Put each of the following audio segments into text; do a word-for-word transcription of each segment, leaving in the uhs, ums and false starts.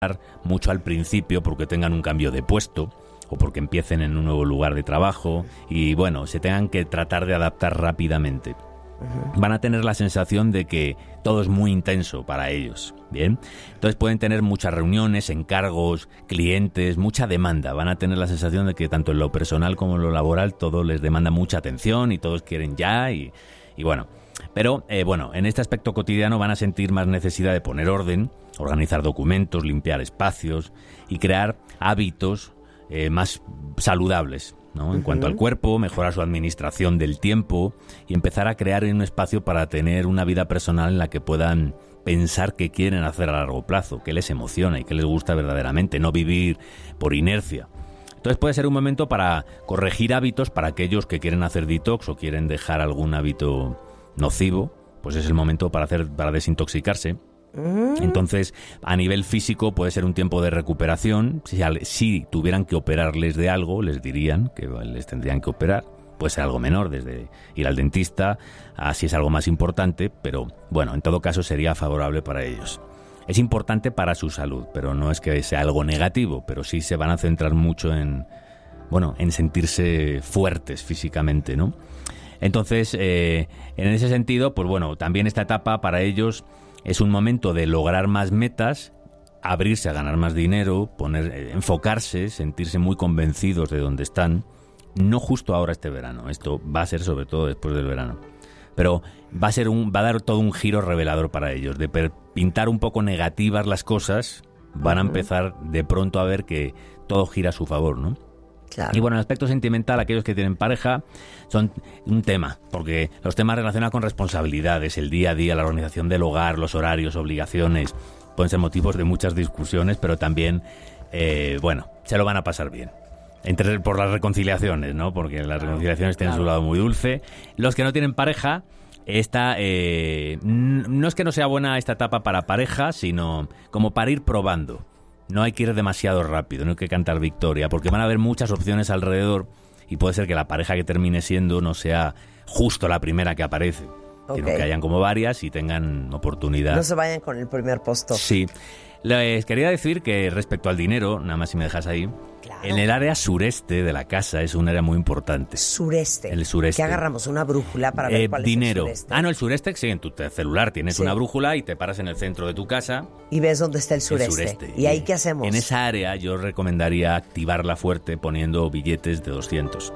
mucho al principio porque tengan un cambio de puesto o porque empiecen en un nuevo lugar de trabajo y, bueno, se tengan que tratar de adaptar rápidamente. Van a tener la sensación de que todo es muy intenso para ellos, ¿bien? Entonces pueden tener muchas reuniones, encargos, clientes, mucha demanda. Van a tener la sensación de que tanto en lo personal como en lo laboral todo les demanda mucha atención y todos quieren ya y, y bueno. Pero, eh, bueno, en este aspecto cotidiano van a sentir más necesidad de poner orden, organizar documentos, limpiar espacios y crear hábitos eh, más saludables, ¿no? En uh-huh. cuanto al cuerpo, mejorar su administración del tiempo y empezar a crear un espacio para tener una vida personal en la que puedan pensar qué quieren hacer a largo plazo, qué les emociona y qué les gusta verdaderamente, no vivir por inercia. Entonces puede ser un momento para corregir hábitos para aquellos que quieren hacer detox o quieren dejar algún hábito nocivo, pues es el momento para hacer para desintoxicarse. Entonces, a nivel físico puede ser un tiempo de recuperación. Si, si tuvieran que operarles de algo, les dirían que les tendrían que operar. Puede ser algo menor, desde ir al dentista, así es algo más importante, pero bueno, en todo caso sería favorable para ellos. Es importante para su salud, pero no es que sea algo negativo, pero sí se van a centrar mucho en, bueno, en sentirse fuertes físicamente, ¿no? Entonces, eh, en ese sentido, pues bueno, también esta etapa para ellos es un momento de lograr más metas, abrirse a ganar más dinero, poner, eh, enfocarse, sentirse muy convencidos de dónde están. No justo ahora este verano, esto va a ser sobre todo después del verano. Pero va a ser un, va a dar todo un giro revelador para ellos. De per, pintar un poco negativas las cosas, van a empezar de pronto a ver que todo gira a su favor, ¿no? Claro. Y bueno, el aspecto sentimental, aquellos que tienen pareja, son un tema, porque los temas relacionados con responsabilidades, el día a día, la organización del hogar, los horarios, obligaciones, pueden ser motivos de muchas discusiones, pero también, eh, bueno, se lo van a pasar bien. Entre, por las reconciliaciones, ¿no? Porque las reconciliaciones tienen claro. su lado muy dulce. Los que no tienen pareja, esta, eh, no es que no sea buena esta etapa para pareja, sino como para ir probando. No hay que ir demasiado rápido, no hay que cantar victoria, porque van a haber muchas opciones alrededor y puede ser que la pareja que termine siendo no sea justo la primera que aparece, okay. sino que hayan como varias y tengan oportunidad. No se vayan con el primer puesto. Sí. Les quería decir que respecto al dinero, nada más si me dejas ahí, claro. en el área sureste de la casa es un área muy importante. Sureste. El sureste. ¿Qué agarramos? ¿Una brújula para ver eh, cuál dinero. es el sureste? Ah, no, el sureste, sí, en tu celular tienes sí. una brújula y te paras en el centro de tu casa. Y ves dónde está el sureste. El sureste. ¿Y ahí qué hacemos? En esa área yo recomendaría activarla fuerte poniendo billetes de doscientos.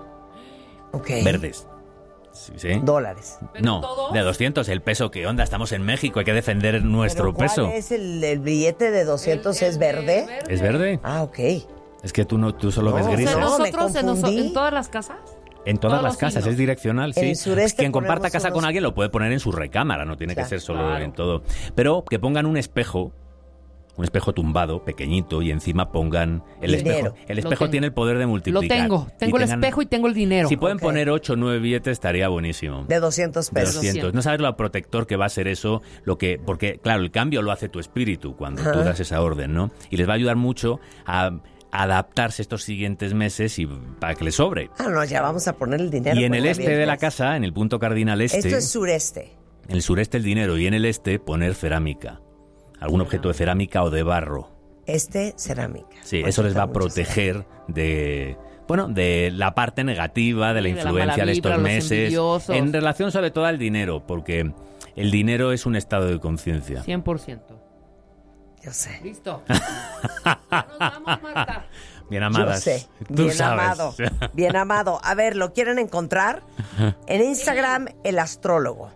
Ok. Verdes. Sí, sí. Dólares. No, de doscientos, el peso, ¿qué onda? Estamos en México, hay que defender nuestro ¿Pero cuál peso. es el, el billete de doscientos? El, ¿Es verde? verde? ¿Es verde? Ah, ok. Es que tú no tú solo no, ves gris. O sea, No, nosotros me en, noso- confundí. en todas las casas. En todas Todos las los casas, signos. es direccional, En sí. el sureste Quien comparta ponemos casa unos- con alguien lo puede poner en su recámara, no tiene Claro. que ser solo Claro. en todo. Pero que pongan un espejo, un espejo tumbado, pequeñito, y encima pongan el Dinero. espejo. El espejo tengo. tiene el poder de Lo multiplicar. tengo. Tengo Y el tengan- espejo y tengo el dinero. Si pueden Ok. poner ocho o nueve billetes estaría buenísimo. De doscientos De pesos. doscientos. No sabes lo protector que va a ser eso, lo que porque claro, el cambio lo hace tu espíritu cuando Ajá. tú das esa orden, ¿no? Y les va a ayudar mucho a adaptarse estos siguientes meses y para que les sobre. Ah, no, ya vamos a poner el dinero. Y en por el la este de la viernes. casa, en el punto cardinal este, Esto es sureste. en el sureste el dinero y en el este poner cerámica. Algún objeto de cerámica o de barro. Este, cerámica. Sí, Pues eso les va a mucha proteger de, bueno, de la parte negativa, de la Sí, de la influencia mala de vibra, estos los meses, envidiosos. en relación sobre todo al dinero, porque el dinero es un estado de conciencia. cien por ciento. Yo sé. Listo. Ya nos vamos, Marta. Bien amadas. Yo sé. Tú Bien sabes. amado. Bien amado. A ver, ¿lo quieren encontrar? En Instagram, El Astrólogo.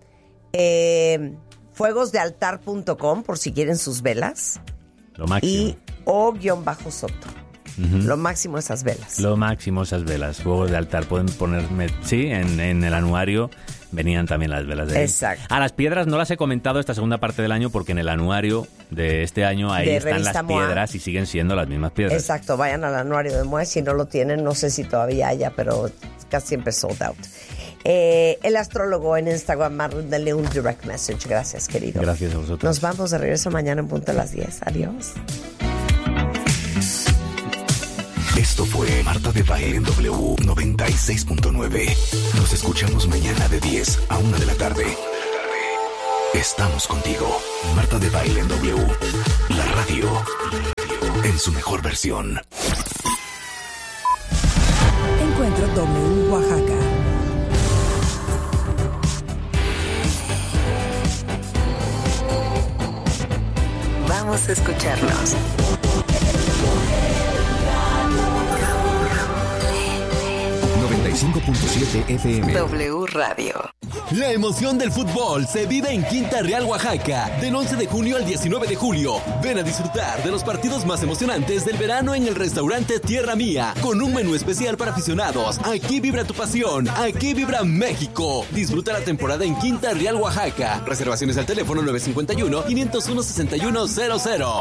Eh, fuegos de altar punto com por si quieren sus velas. Lo máximo. Y o-soto. Ujú. Lo máximo esas velas. Lo máximo esas velas, fuegos de altar. Pueden ponerme, sí, en, en el anuario venían también las velas de ahí. Exacto. A las piedras no las he comentado esta segunda parte del año porque en el anuario de este año ahí De están Revista las M O A. piedras y siguen siendo las mismas piedras. Exacto, vayan al anuario de M O A. Si no lo tienen, no sé si todavía haya, pero casi siempre sold out. Eh, el Astrólogo en Instagram, mándale un direct message. Gracias, querido. Gracias a vosotros. Nos vamos de regreso mañana en punto a las diez. Adiós. Esto fue Marta de Baile en W noventa y seis punto nueve. Nos escuchamos mañana de diez a una de la tarde. Estamos contigo. Marta de Baile en W. La radio en su mejor versión. Encuentro W Oaxaca. Vamos a escucharnos. noventa y cinco punto siete F M. W Radio. La emoción del fútbol se vive en Quinta Real, Oaxaca, del once de junio al diecinueve de julio. Ven a disfrutar de los partidos más emocionantes del verano en el restaurante Tierra Mía, con un menú especial para aficionados. Aquí vibra tu pasión, aquí vibra México. Disfruta la temporada en Quinta Real, Oaxaca. Reservaciones al teléfono nueve cinco uno, cinco cero uno, seis uno cero cero.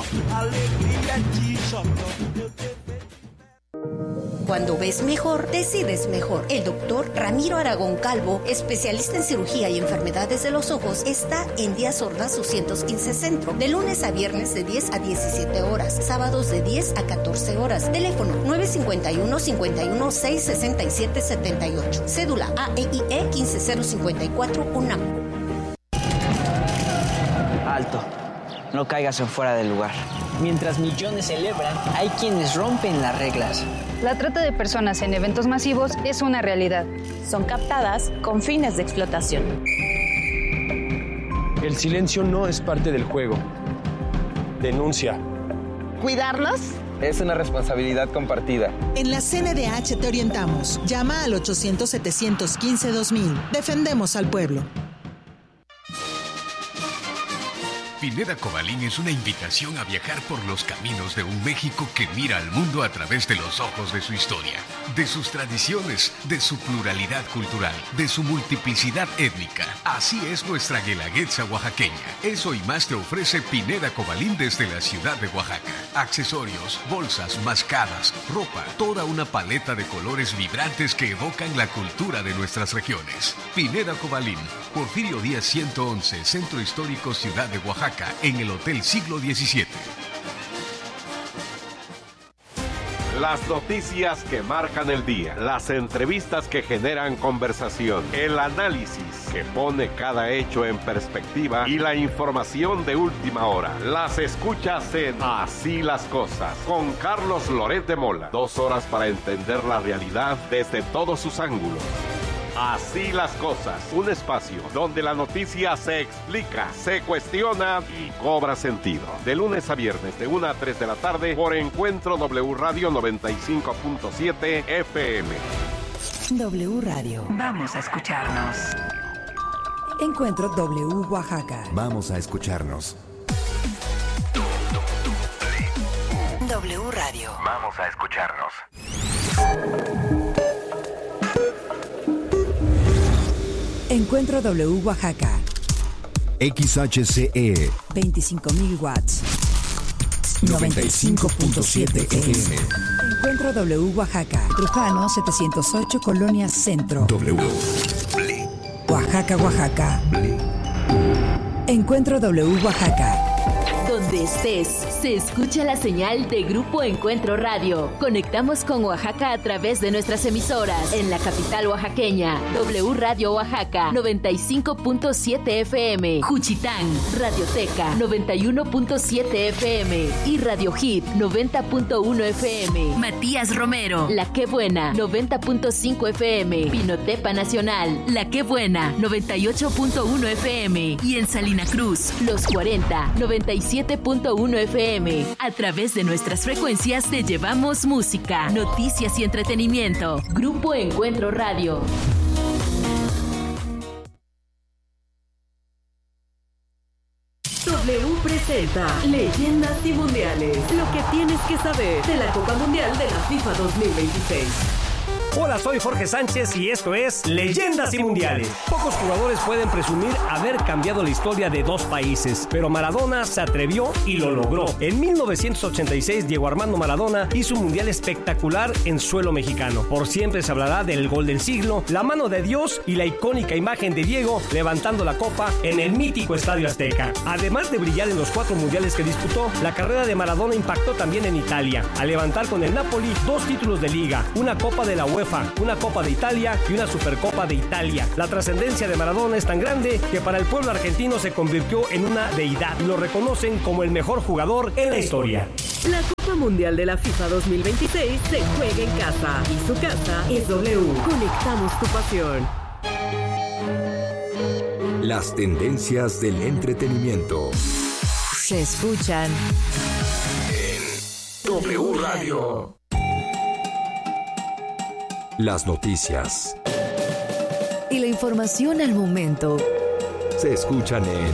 Cuando ves mejor, decides mejor. El doctor Ramiro Aragón Calvo, especialista en cirugía y enfermedades de los ojos, está en Díaz Ordaz doscientos quince Centro, de lunes a viernes de diez a diecisiete horas, sábados de diez a catorce horas. Teléfono nueve cinco uno, cinco uno seis, seis siete siete ocho. Cédula A E I E uno cinco cero cinco cuatro UNAM. Alto. No caigas en fuera del lugar. Mientras millones celebran, hay quienes rompen las reglas. La trata de personas en eventos masivos es una realidad. Son captadas con fines de explotación. El silencio no es parte del juego. Denuncia. ¿Cuidarlos? Es una responsabilidad compartida. En la C N D H te orientamos. Llama al ochocientos, setecientos quince, dos mil. Defendemos al pueblo. Pineda Cobalín es una invitación a viajar por los caminos de un México que mira al mundo a través de los ojos de su historia, de sus tradiciones, de su pluralidad cultural, de su multiplicidad étnica. Así es nuestra guelaguetza oaxaqueña. Eso y más te ofrece Pineda Cobalín desde la ciudad de Oaxaca. Accesorios, bolsas, mascadas, ropa, toda una paleta de colores vibrantes que evocan la cultura de nuestras regiones. Pineda Cobalín, Porfirio Díaz ciento once, Centro Histórico Ciudad de Oaxaca, en el Hotel Siglo diecisiete. Las noticias que marcan el día, las entrevistas que generan conversación, el análisis que pone cada hecho en perspectiva y la información de última hora. Las escuchas en Así las Cosas, con Carlos Loret de Mola. Dos horas para entender la realidad desde todos sus ángulos. Así las Cosas, un espacio donde la noticia se explica, se cuestiona y cobra sentido. De lunes a viernes, de una a tres de la tarde, por Encuentro W Radio noventa y cinco punto siete F M. W Radio. Vamos a escucharnos. Encuentro W Oaxaca. Vamos a escucharnos. W Radio. Vamos a escucharnos. Encuentro W Oaxaca. X H C E veinticinco mil watts. noventa y cinco punto siete F M. Encuentro W Oaxaca. Trujano setecientos ocho, Colonia Centro. W. Oaxaca, Oaxaca. Encuentro W Oaxaca. Donde estés, se escucha la señal de Grupo Encuentro Radio. Conectamos con Oaxaca a través de nuestras emisoras. En la capital oaxaqueña, W Radio Oaxaca, noventa y cinco punto siete F M. Juchitán, Radioteca, noventa y uno punto siete F M. Y Radio Hit, noventa punto uno F M. Matías Romero, La Que Buena, noventa punto cinco F M. Pinotepa Nacional, La Que Buena, noventa y ocho punto uno F M. Y en Salina Cruz, Los cuarenta, noventa y siete punto uno F M. A través de nuestras frecuencias te llevamos música, noticias y entretenimiento. Grupo Encuentro Radio. W presenta Leyendas y Mundiales. Lo que tienes que saber de la Copa Mundial de la FIFA dos mil veintiséis. Hola, soy Jorge Sánchez y esto es Leyendas y Mundiales. Pocos jugadores pueden presumir haber cambiado la historia de dos países, pero Maradona se atrevió y lo logró. En mil novecientos ochenta y seis, Diego Armando Maradona hizo un mundial espectacular en suelo mexicano. Por siempre se hablará del gol del siglo, la mano de Dios y la icónica imagen de Diego levantando la copa en el mítico Estadio Azteca. Además de brillar en los cuatro mundiales que disputó, la carrera de Maradona impactó también en Italia, al levantar con el Napoli dos títulos de liga, una copa de la UEFA UEFA, una Copa de Italia y una Supercopa de Italia. La trascendencia de Maradona es tan grande que para el pueblo argentino se convirtió en una deidad. Lo reconocen como el mejor jugador en la historia. La Copa Mundial de la FIFA dos mil veintiséis se juega en casa y su casa es W. Conectamos tu pasión. Las tendencias del entretenimiento se escuchan en W Radio. Las noticias y la información al momento se escuchan en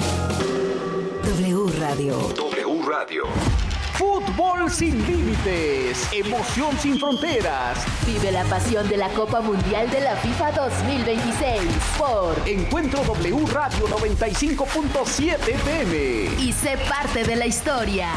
W Radio. W Radio. Fútbol sin límites, emoción sin fronteras. Vive la pasión de la Copa Mundial de la FIFA dos mil veintiséis por Encuentro W Radio noventa y cinco punto siete F M. Y sé parte de la historia.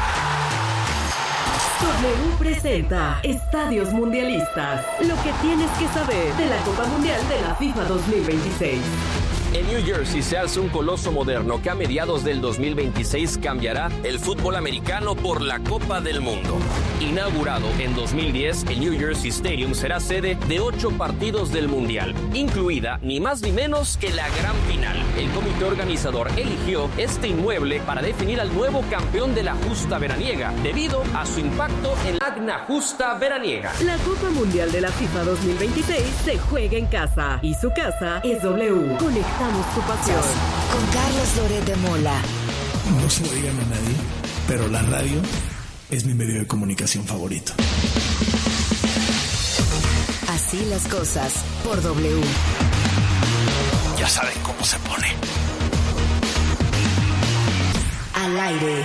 W presenta Estadios Mundialistas. Lo que tienes que saber de la Copa Mundial de la FIFA dos mil veintiséis. En New Jersey se alza un coloso moderno que a mediados del dos mil veintiséis cambiará el fútbol americano por la Copa del Mundo. Inaugurado en dos mil diez, el New Jersey Stadium será sede de ocho partidos del Mundial, incluida ni más ni menos que la gran final. El comité organizador eligió este inmueble para definir al nuevo campeón de la justa veraniega, debido a su impacto en la magna justa veraniega. La Copa Mundial de la FIFA dos mil veintiséis se juega en casa y su casa es W. Conectamos tu pasión. Con Carlos Loret de Mola. No se lo digan a nadie, pero la radio es mi medio de comunicación favorito. Así las cosas por W. Ya saben cómo se pone. Al aire.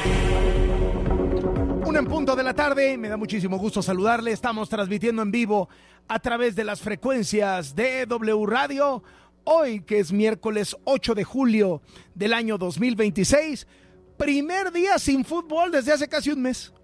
Una en punto de la tarde, me da muchísimo gusto saludarle. Estamos transmitiendo en vivo a través de las frecuencias de W Radio. Hoy, que es miércoles ocho de julio del año dos mil veintiséis, primer día sin fútbol desde hace casi un mes.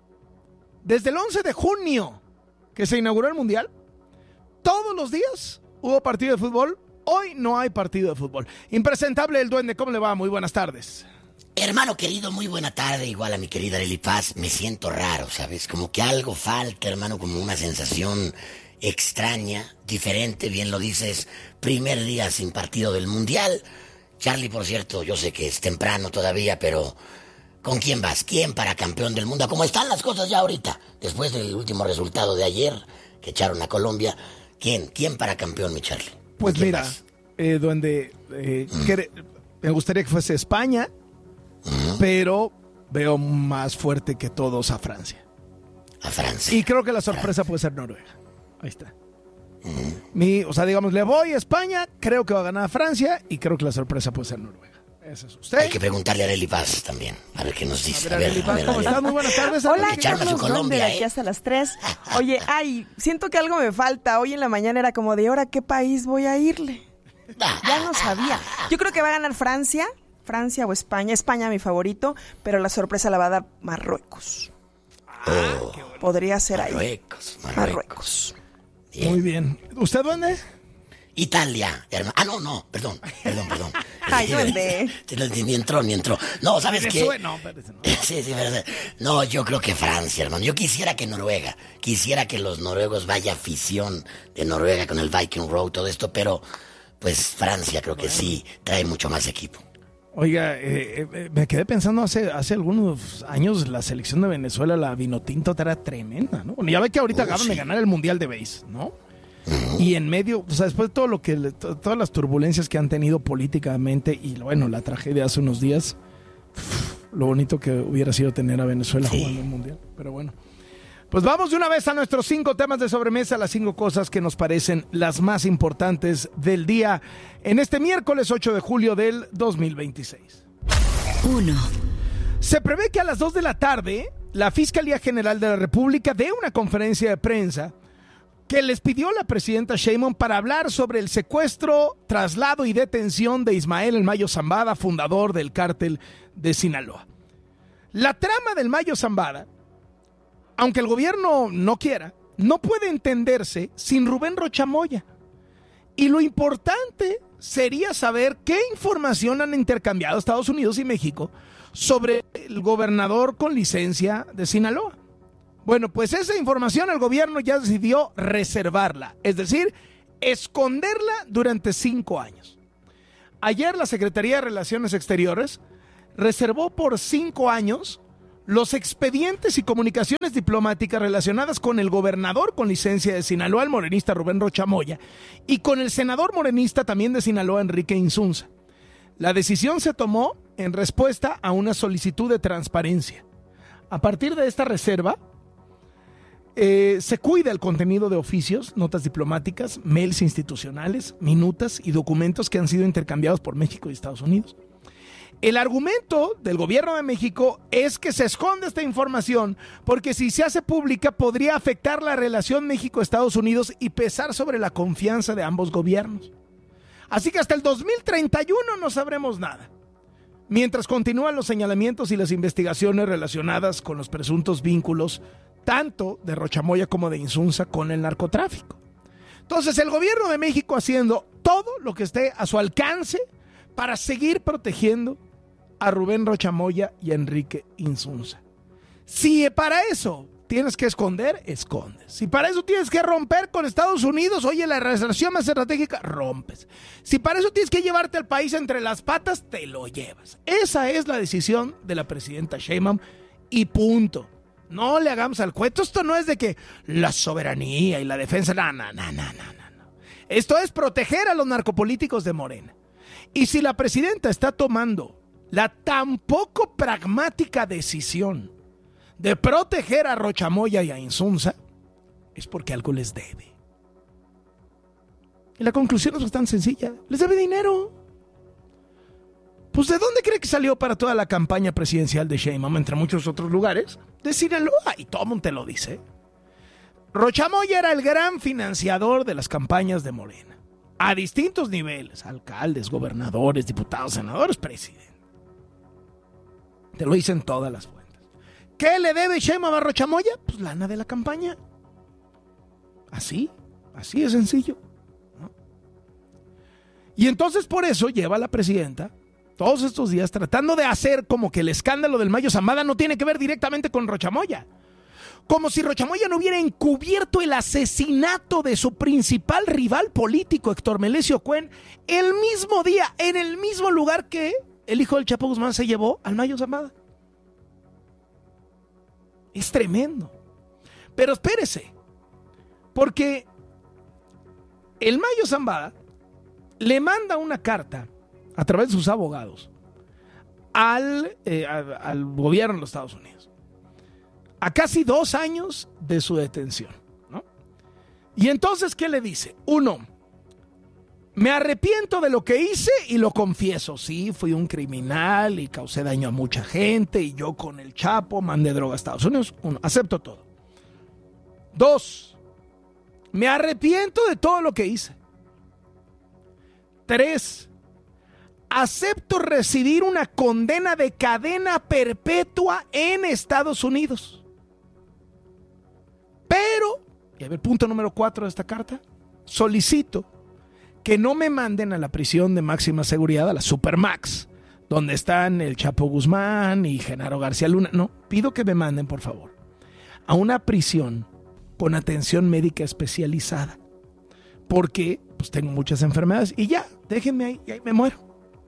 Desde el once de junio, que se inauguró el Mundial, todos los días hubo partido de fútbol. Hoy no hay partido de fútbol. Impresentable el Duende, ¿cómo le va? Muy buenas tardes. Hermano querido, muy buena tarde. Igual a mi querida Arely Paz. Me siento raro, ¿sabes? Como que algo falta, hermano, como una sensación extraña, diferente, bien lo dices. Primer día sin partido del Mundial. Charlie, por cierto, yo sé que es temprano todavía, pero ¿con quién vas? ¿Quién para campeón del mundo? ¿Cómo están las cosas ya ahorita? Después del último resultado de ayer, que echaron a Colombia. ¿Quién? ¿Quién para campeón, mi Charlie? Pues mira, eh, Duende, eh, mm. que, me gustaría que fuese España, mm. pero veo más fuerte que todos a Francia. A Francia. Y creo que la sorpresa puede ser Noruega. Ahí está. Mm. Mi, o sea, digamos, le voy a España, creo que va a ganar a Francia y creo que la sorpresa puede ser Noruega. Ese es usted. Hay que preguntarle a Arely Paz también, a ver qué nos dice. A ver, Arely Paz, ¿cómo estás? Muy buenas tardes. Hola, Carlos, Colombia, de aquí hasta las tres. Oye, ay, siento que algo me falta. Hoy en la mañana era como de, ¿ahora qué país voy a irle? Ya no sabía. Yo creo que va a ganar Francia, Francia o España. España mi favorito, pero la sorpresa la va a dar Marruecos. Oh, podría ser ahí. Marruecos, Marruecos. Marruecos. Bien. Muy bien. ¿Usted dónde? Italia, hermano. Ah, no, no, perdón, perdón, perdón. Ay, ¿dónde? Ni entró, ni entró. No, ¿sabes qué? No, espérate, no. Sí, sí, verdad. No, yo creo que Francia, hermano. Yo quisiera que Noruega, quisiera que los noruegos vaya afición de Noruega con el Viking Road, todo esto, pero pues Francia creo que bueno. Sí trae mucho más equipo. Oiga, eh, eh, me quedé pensando hace hace algunos años la selección de Venezuela, la Vinotinto, era tremenda, ¿no? Bueno, ya ve que ahorita uh, acaban sí. de ganar el Mundial de Base, ¿no? Uh-huh. Y en medio, o sea, después de todo lo que, todas las turbulencias que han tenido políticamente y bueno, la tragedia hace unos días, lo bonito que hubiera sido tener a Venezuela sí. jugando el Mundial, pero bueno. Pues vamos de una vez a nuestros cinco temas de sobremesa, las cinco cosas que nos parecen las más importantes del día en este miércoles ocho de julio del dos mil veintiséis. uno. Se prevé que a las dos de la tarde la Fiscalía General de la República dé una conferencia de prensa que les pidió la presidenta Sheinbaum para hablar sobre el secuestro, traslado y detención de Ismael El Mayo Zambada, fundador del cártel de Sinaloa. La trama del Mayo Zambada, aunque el gobierno no quiera, no puede entenderse sin Rubén Rocha Moya. Y lo importante sería saber qué información han intercambiado Estados Unidos y México sobre el gobernador con licencia de Sinaloa. Bueno, pues esa información el gobierno ya decidió reservarla, es decir, esconderla durante cinco años. Ayer la Secretaría de Relaciones Exteriores reservó por cinco años los expedientes y comunicaciones diplomáticas relacionadas con el gobernador con licencia de Sinaloa, el morenista Rubén Rocha Moya, y con el senador morenista también de Sinaloa, Enrique Insunza. La decisión se tomó en respuesta a una solicitud de transparencia. A partir de esta reserva, eh, se cuida el contenido de oficios, notas diplomáticas, mails institucionales, minutas y documentos que han sido intercambiados por México y Estados Unidos. El argumento del gobierno de México es que se esconde esta información porque si se hace pública podría afectar la relación México-Estados Unidos y pesar sobre la confianza de ambos gobiernos. Así que hasta el dos mil treinta y uno no sabremos nada, mientras continúan los señalamientos y las investigaciones relacionadas con los presuntos vínculos tanto de Rocha Moya como de Insunza con el narcotráfico. Entonces el gobierno de México haciendo todo lo que esté a su alcance para seguir protegiendo a Rubén Rocha Moya y a Enrique Insunza. Si para eso tienes que esconder, escondes. Si para eso tienes que romper con Estados Unidos, oye, la relación más estratégica, rompes. Si para eso tienes que llevarte al país entre las patas, te lo llevas. Esa es la decisión de la presidenta Sheinbaum y punto. No le hagamos al cuento. Esto no es de que la soberanía y la defensa, no, no, no, no, no, no. Esto es proteger a los narcopolíticos de Morena. Y si la presidenta está tomando la tan poco pragmática decisión de proteger a Rocha Moya y a Insunza, es porque algo les debe. Y la conclusión es bastante sencilla. Les debe dinero. Pues ¿de dónde cree que salió para toda la campaña presidencial de Sheinbaum, entre muchos otros lugares? De Sinaloa, y todo el mundo te lo dice. Rocha Moya era el gran financiador de las campañas de Morena, a distintos niveles, alcaldes, gobernadores, diputados, senadores, presidentes. Te lo dicen todas las fuentes. ¿Qué le debe Sheinbaum a Rocha Moya? Pues lana de la campaña. Así, así de sencillo, ¿no? Y entonces por eso lleva a la presidenta todos estos días tratando de hacer como que el escándalo del Mayo Zambada no tiene que ver directamente con Rocha Moya. Como si Rocha Moya no hubiera encubierto el asesinato de su principal rival político, Héctor Melesio Cuen, el mismo día, en el mismo lugar que el hijo del Chapo Guzmán se llevó al Mayo Zambada. Es tremendo. Pero espérese, porque el Mayo Zambada le manda una carta a través de sus abogados al, eh, a, al gobierno de los Estados Unidos, a casi dos años de su detención, ¿no? Y entonces, ¿qué le dice? Uno, me arrepiento de lo que hice y lo confieso. Sí, fui un criminal y causé daño a mucha gente y yo con el Chapo mandé droga a Estados Unidos. Uno, acepto todo. Dos, me arrepiento de todo lo que hice. Tres, acepto recibir una condena de cadena perpetua en Estados Unidos. Pero, y a ver, punto número cuatro de esta carta, solicito que no me manden a la prisión de máxima seguridad, a la Supermax, donde están el Chapo Guzmán y Genaro García Luna. No, pido que me manden, por favor, a una prisión con atención médica especializada, porque pues tengo muchas enfermedades y ya, déjenme ahí, y ahí me muero.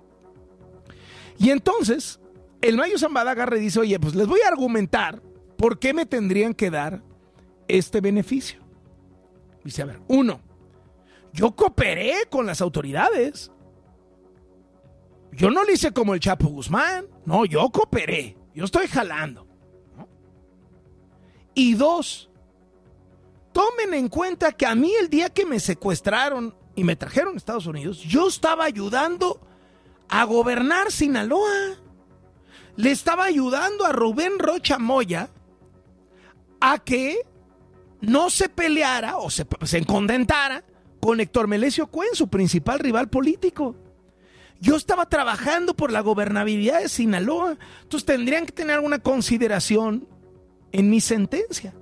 Y entonces, el Mayo Zambada agarra y dice, oye, pues les voy a argumentar por qué me tendrían que dar este beneficio. Dice, a ver, uno, yo cooperé con las autoridades. Yo no le hice como el Chapo Guzmán. No, yo cooperé. Yo estoy jalando, ¿no? Y dos, tomen en cuenta que a mí el día que me secuestraron y me trajeron a Estados Unidos, yo estaba ayudando a gobernar Sinaloa. Le estaba ayudando a Rubén Rocha Moya a que no se peleara o se, se contentara con Héctor Melesio Cuen, su principal rival político. Yo estaba trabajando por la gobernabilidad de Sinaloa. Entonces tendrían que tener alguna consideración en mi sentencia.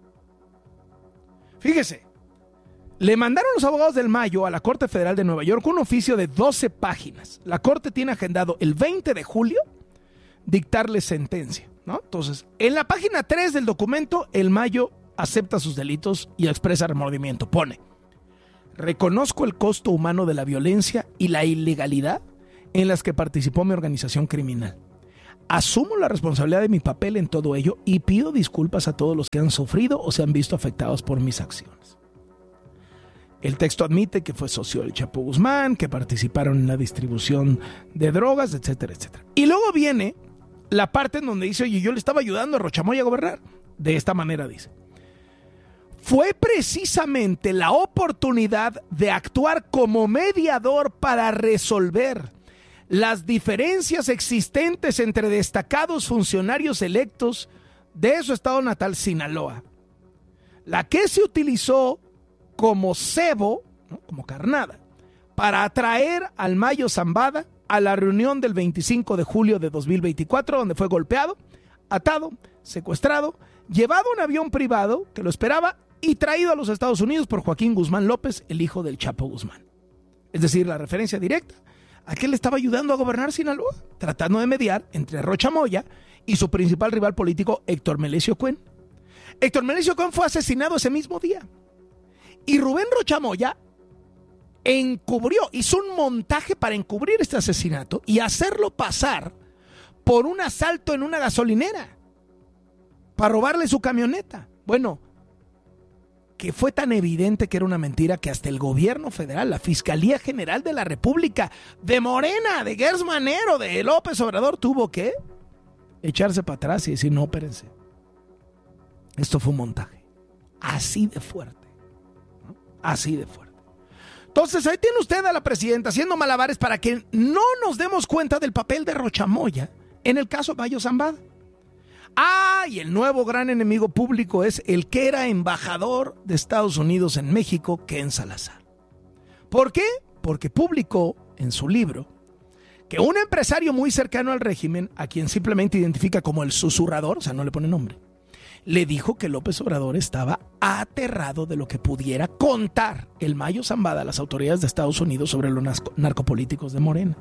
Fíjese, le mandaron los abogados del Mayo a la Corte Federal de Nueva York un oficio de doce páginas. La Corte tiene agendado el veinte de julio dictarle sentencia. ¿no? Entonces, en la página tres del documento, el Mayo acepta sus delitos y expresa remordimiento. Pone: reconozco el costo humano de la violencia y la ilegalidad en las que participó mi organización criminal. Asumo la responsabilidad de mi papel en todo ello y pido disculpas a todos los que han sufrido o se han visto afectados por mis acciones. El texto admite que fue socio del Chapo Guzmán, que participaron en la distribución de drogas, etcétera, etcétera. Y luego viene la parte en donde dice: oye, yo le estaba ayudando a Rochamoya a gobernar. De esta manera dice: fue precisamente la oportunidad de actuar como mediador para resolver las diferencias existentes entre destacados funcionarios electos de su estado natal, Sinaloa, la que se utilizó como cebo, ¿no?, como carnada, para atraer al Mayo Zambada a la reunión del veinticinco de julio de dos mil veinticuatro, donde fue golpeado, atado, secuestrado, llevado a un avión privado que lo esperaba y traído a los Estados Unidos por Joaquín Guzmán López, el hijo del Chapo Guzmán. Es decir, la referencia directa a que él estaba ayudando a gobernar Sinaloa, tratando de mediar entre Rochamoya y su principal rival político, Héctor Melesio Cuen. Héctor Melesio Cuen fue asesinado ese mismo día. Y Rubén Rochamoya encubrió, hizo un montaje para encubrir este asesinato y hacerlo pasar por un asalto en una gasolinera para robarle su camioneta. Bueno, que fue tan evidente que era una mentira que hasta el gobierno federal, la Fiscalía General de la República, de Morena, de Gers Manero, de López Obrador, tuvo que echarse para atrás y decir: no, espérense, esto fue un montaje. Así de fuerte, ¿no? Así de fuerte. Entonces ahí tiene usted a la presidenta haciendo malabares para que no nos demos cuenta del papel de Rochamoya en el caso Mayo Zambada. Ah, y el nuevo gran enemigo público es el que era embajador de Estados Unidos en México, Ken Salazar. ¿Por qué? Porque publicó en su libro que un empresario muy cercano al régimen, a quien simplemente identifica como el susurrador, o sea, no le pone nombre, le dijo que López Obrador estaba aterrado de lo que pudiera contar el Mayo Zambada a las autoridades de Estados Unidos sobre los narcopolíticos de Morena.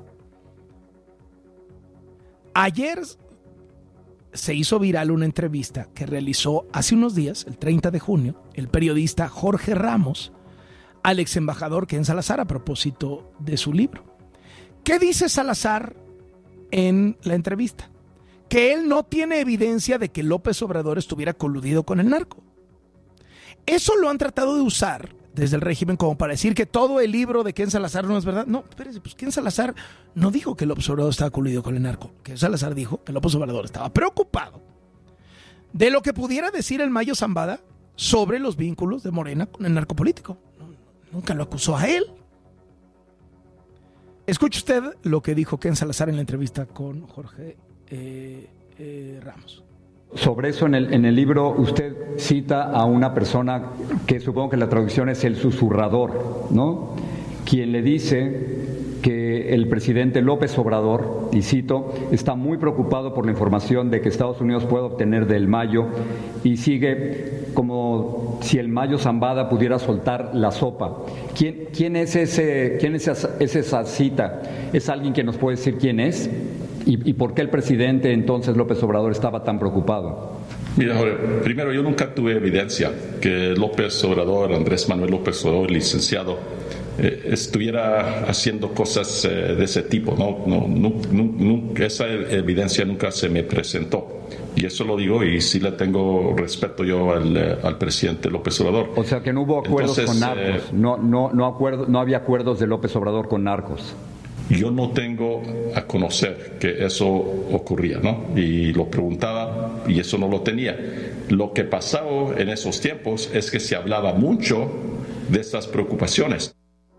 Ayer se hizo viral una entrevista que realizó hace unos días, el treinta de junio, el periodista Jorge Ramos al ex embajador Ken Salazar a propósito de su libro. ¿Qué dice Salazar en la entrevista? Que él no tiene evidencia de que López Obrador estuviera coludido con el narco. Eso lo han tratado de usar desde el régimen como para decir que todo el libro de Ken Salazar no es verdad. No, espérense, pues Ken Salazar no dijo que López Obrador estaba coludido con el narco. Ken Salazar dijo que López Obrador estaba preocupado de lo que pudiera decir el Mayo Zambada sobre los vínculos de Morena con el narcopolítico. Nunca lo acusó a él. Escuche usted lo que dijo Ken Salazar en la entrevista con Jorge eh, eh, Ramos. Sobre eso en el, en el libro usted cita a una persona que supongo que la traducción es el susurrador, ¿no? Quien le dice que el presidente López Obrador, y cito, está muy preocupado por la información de que Estados Unidos puede obtener del Mayo y sigue como si el Mayo Zambada pudiera soltar la sopa. ¿Quién, quién es ese, quién es esa, es esa cita? ¿Es alguien que nos puede decir quién es? ¿Y, ¿Y por qué el presidente entonces López Obrador estaba tan preocupado? Mira, Jorge, primero yo nunca tuve evidencia que López Obrador, Andrés Manuel López Obrador, licenciado, eh, estuviera haciendo cosas eh, de ese tipo. No, no, no, no, esa evidencia nunca se me presentó. Y eso lo digo y sí le tengo respeto yo al, al presidente López Obrador. O sea que no hubo acuerdos Entonces, con narcos, eh, no, no, no, acuerdo, no había acuerdos de López Obrador con narcos. Yo no tengo a conocer que eso ocurría, ¿no? Y lo preguntaba y eso no lo tenía. Lo que pasaba en esos tiempos es que se hablaba mucho de estas preocupaciones.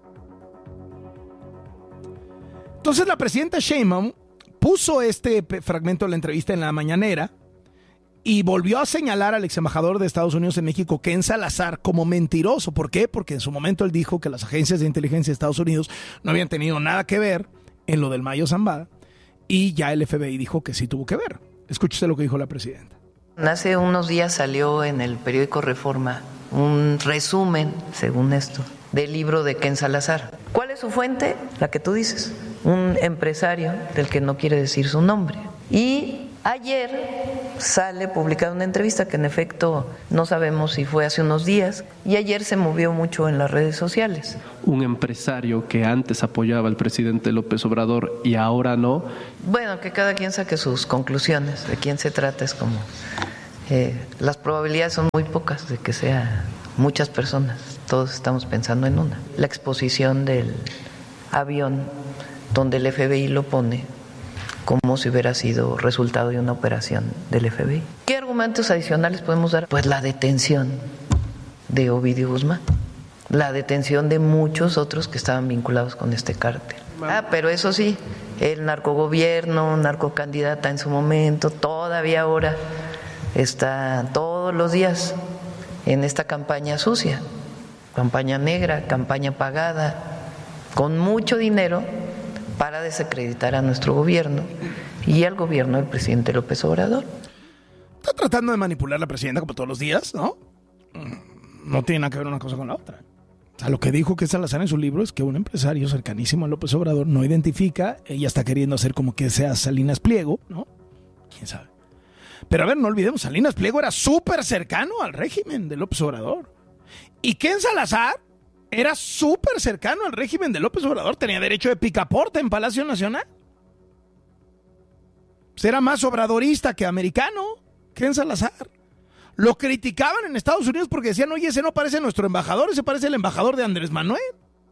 Entonces la presidenta Sheinbaum puso este fragmento de la entrevista en la mañanera y volvió a señalar al ex embajador de Estados Unidos en México, Ken Salazar, como mentiroso. ¿Por qué? Porque en su momento él dijo que las agencias de inteligencia de Estados Unidos no habían tenido nada que ver en lo del Mayo Zambada y ya el F B I dijo que sí tuvo que ver. Escúchese lo que dijo la presidenta. Hace unos días salió en el periódico Reforma un resumen, según esto, del libro de Ken Salazar. ¿Cuál es su fuente? La que tú dices, un empresario del que no quiere decir su nombre. Y ayer sale publicada una entrevista que en efecto no sabemos si fue hace unos días y ayer se movió mucho en las redes sociales. Un empresario que antes apoyaba al presidente López Obrador y ahora no. Bueno, que cada quien saque sus conclusiones de quién se trata, es como eh, las probabilidades son muy pocas de que sea muchas personas, todos estamos pensando en una. La exposición del avión donde el F B I lo pone como si hubiera sido resultado de una operación del F B I. ¿Qué argumentos adicionales podemos dar? Pues la detención de Ovidio Guzmán, la detención de muchos otros que estaban vinculados con este cártel. Ah, pero eso sí, el narcogobierno, narcocandidata en su momento, todavía ahora está todos los días en esta campaña sucia, campaña negra, campaña pagada, con mucho dinero para desacreditar a nuestro gobierno y al gobierno del presidente López Obrador. Está tratando de manipular a la presidenta como todos los días, ¿no? No tiene nada que ver una cosa con la otra. O sea, lo que dijo que Salazar en su libro es que un empresario cercanísimo a López Obrador no identifica, ella está queriendo hacer como que sea Salinas Pliego, ¿no? ¿Quién sabe? Pero a ver, no olvidemos, Salinas Pliego era súper cercano al régimen de López Obrador. Y Ken Salazar era súper cercano al régimen de López Obrador, tenía derecho de picaporte en Palacio Nacional. Pues era más obradorista que americano, Ken Salazar. Lo criticaban en Estados Unidos porque decían, oye, ese no parece nuestro embajador, ese parece el embajador de Andrés Manuel.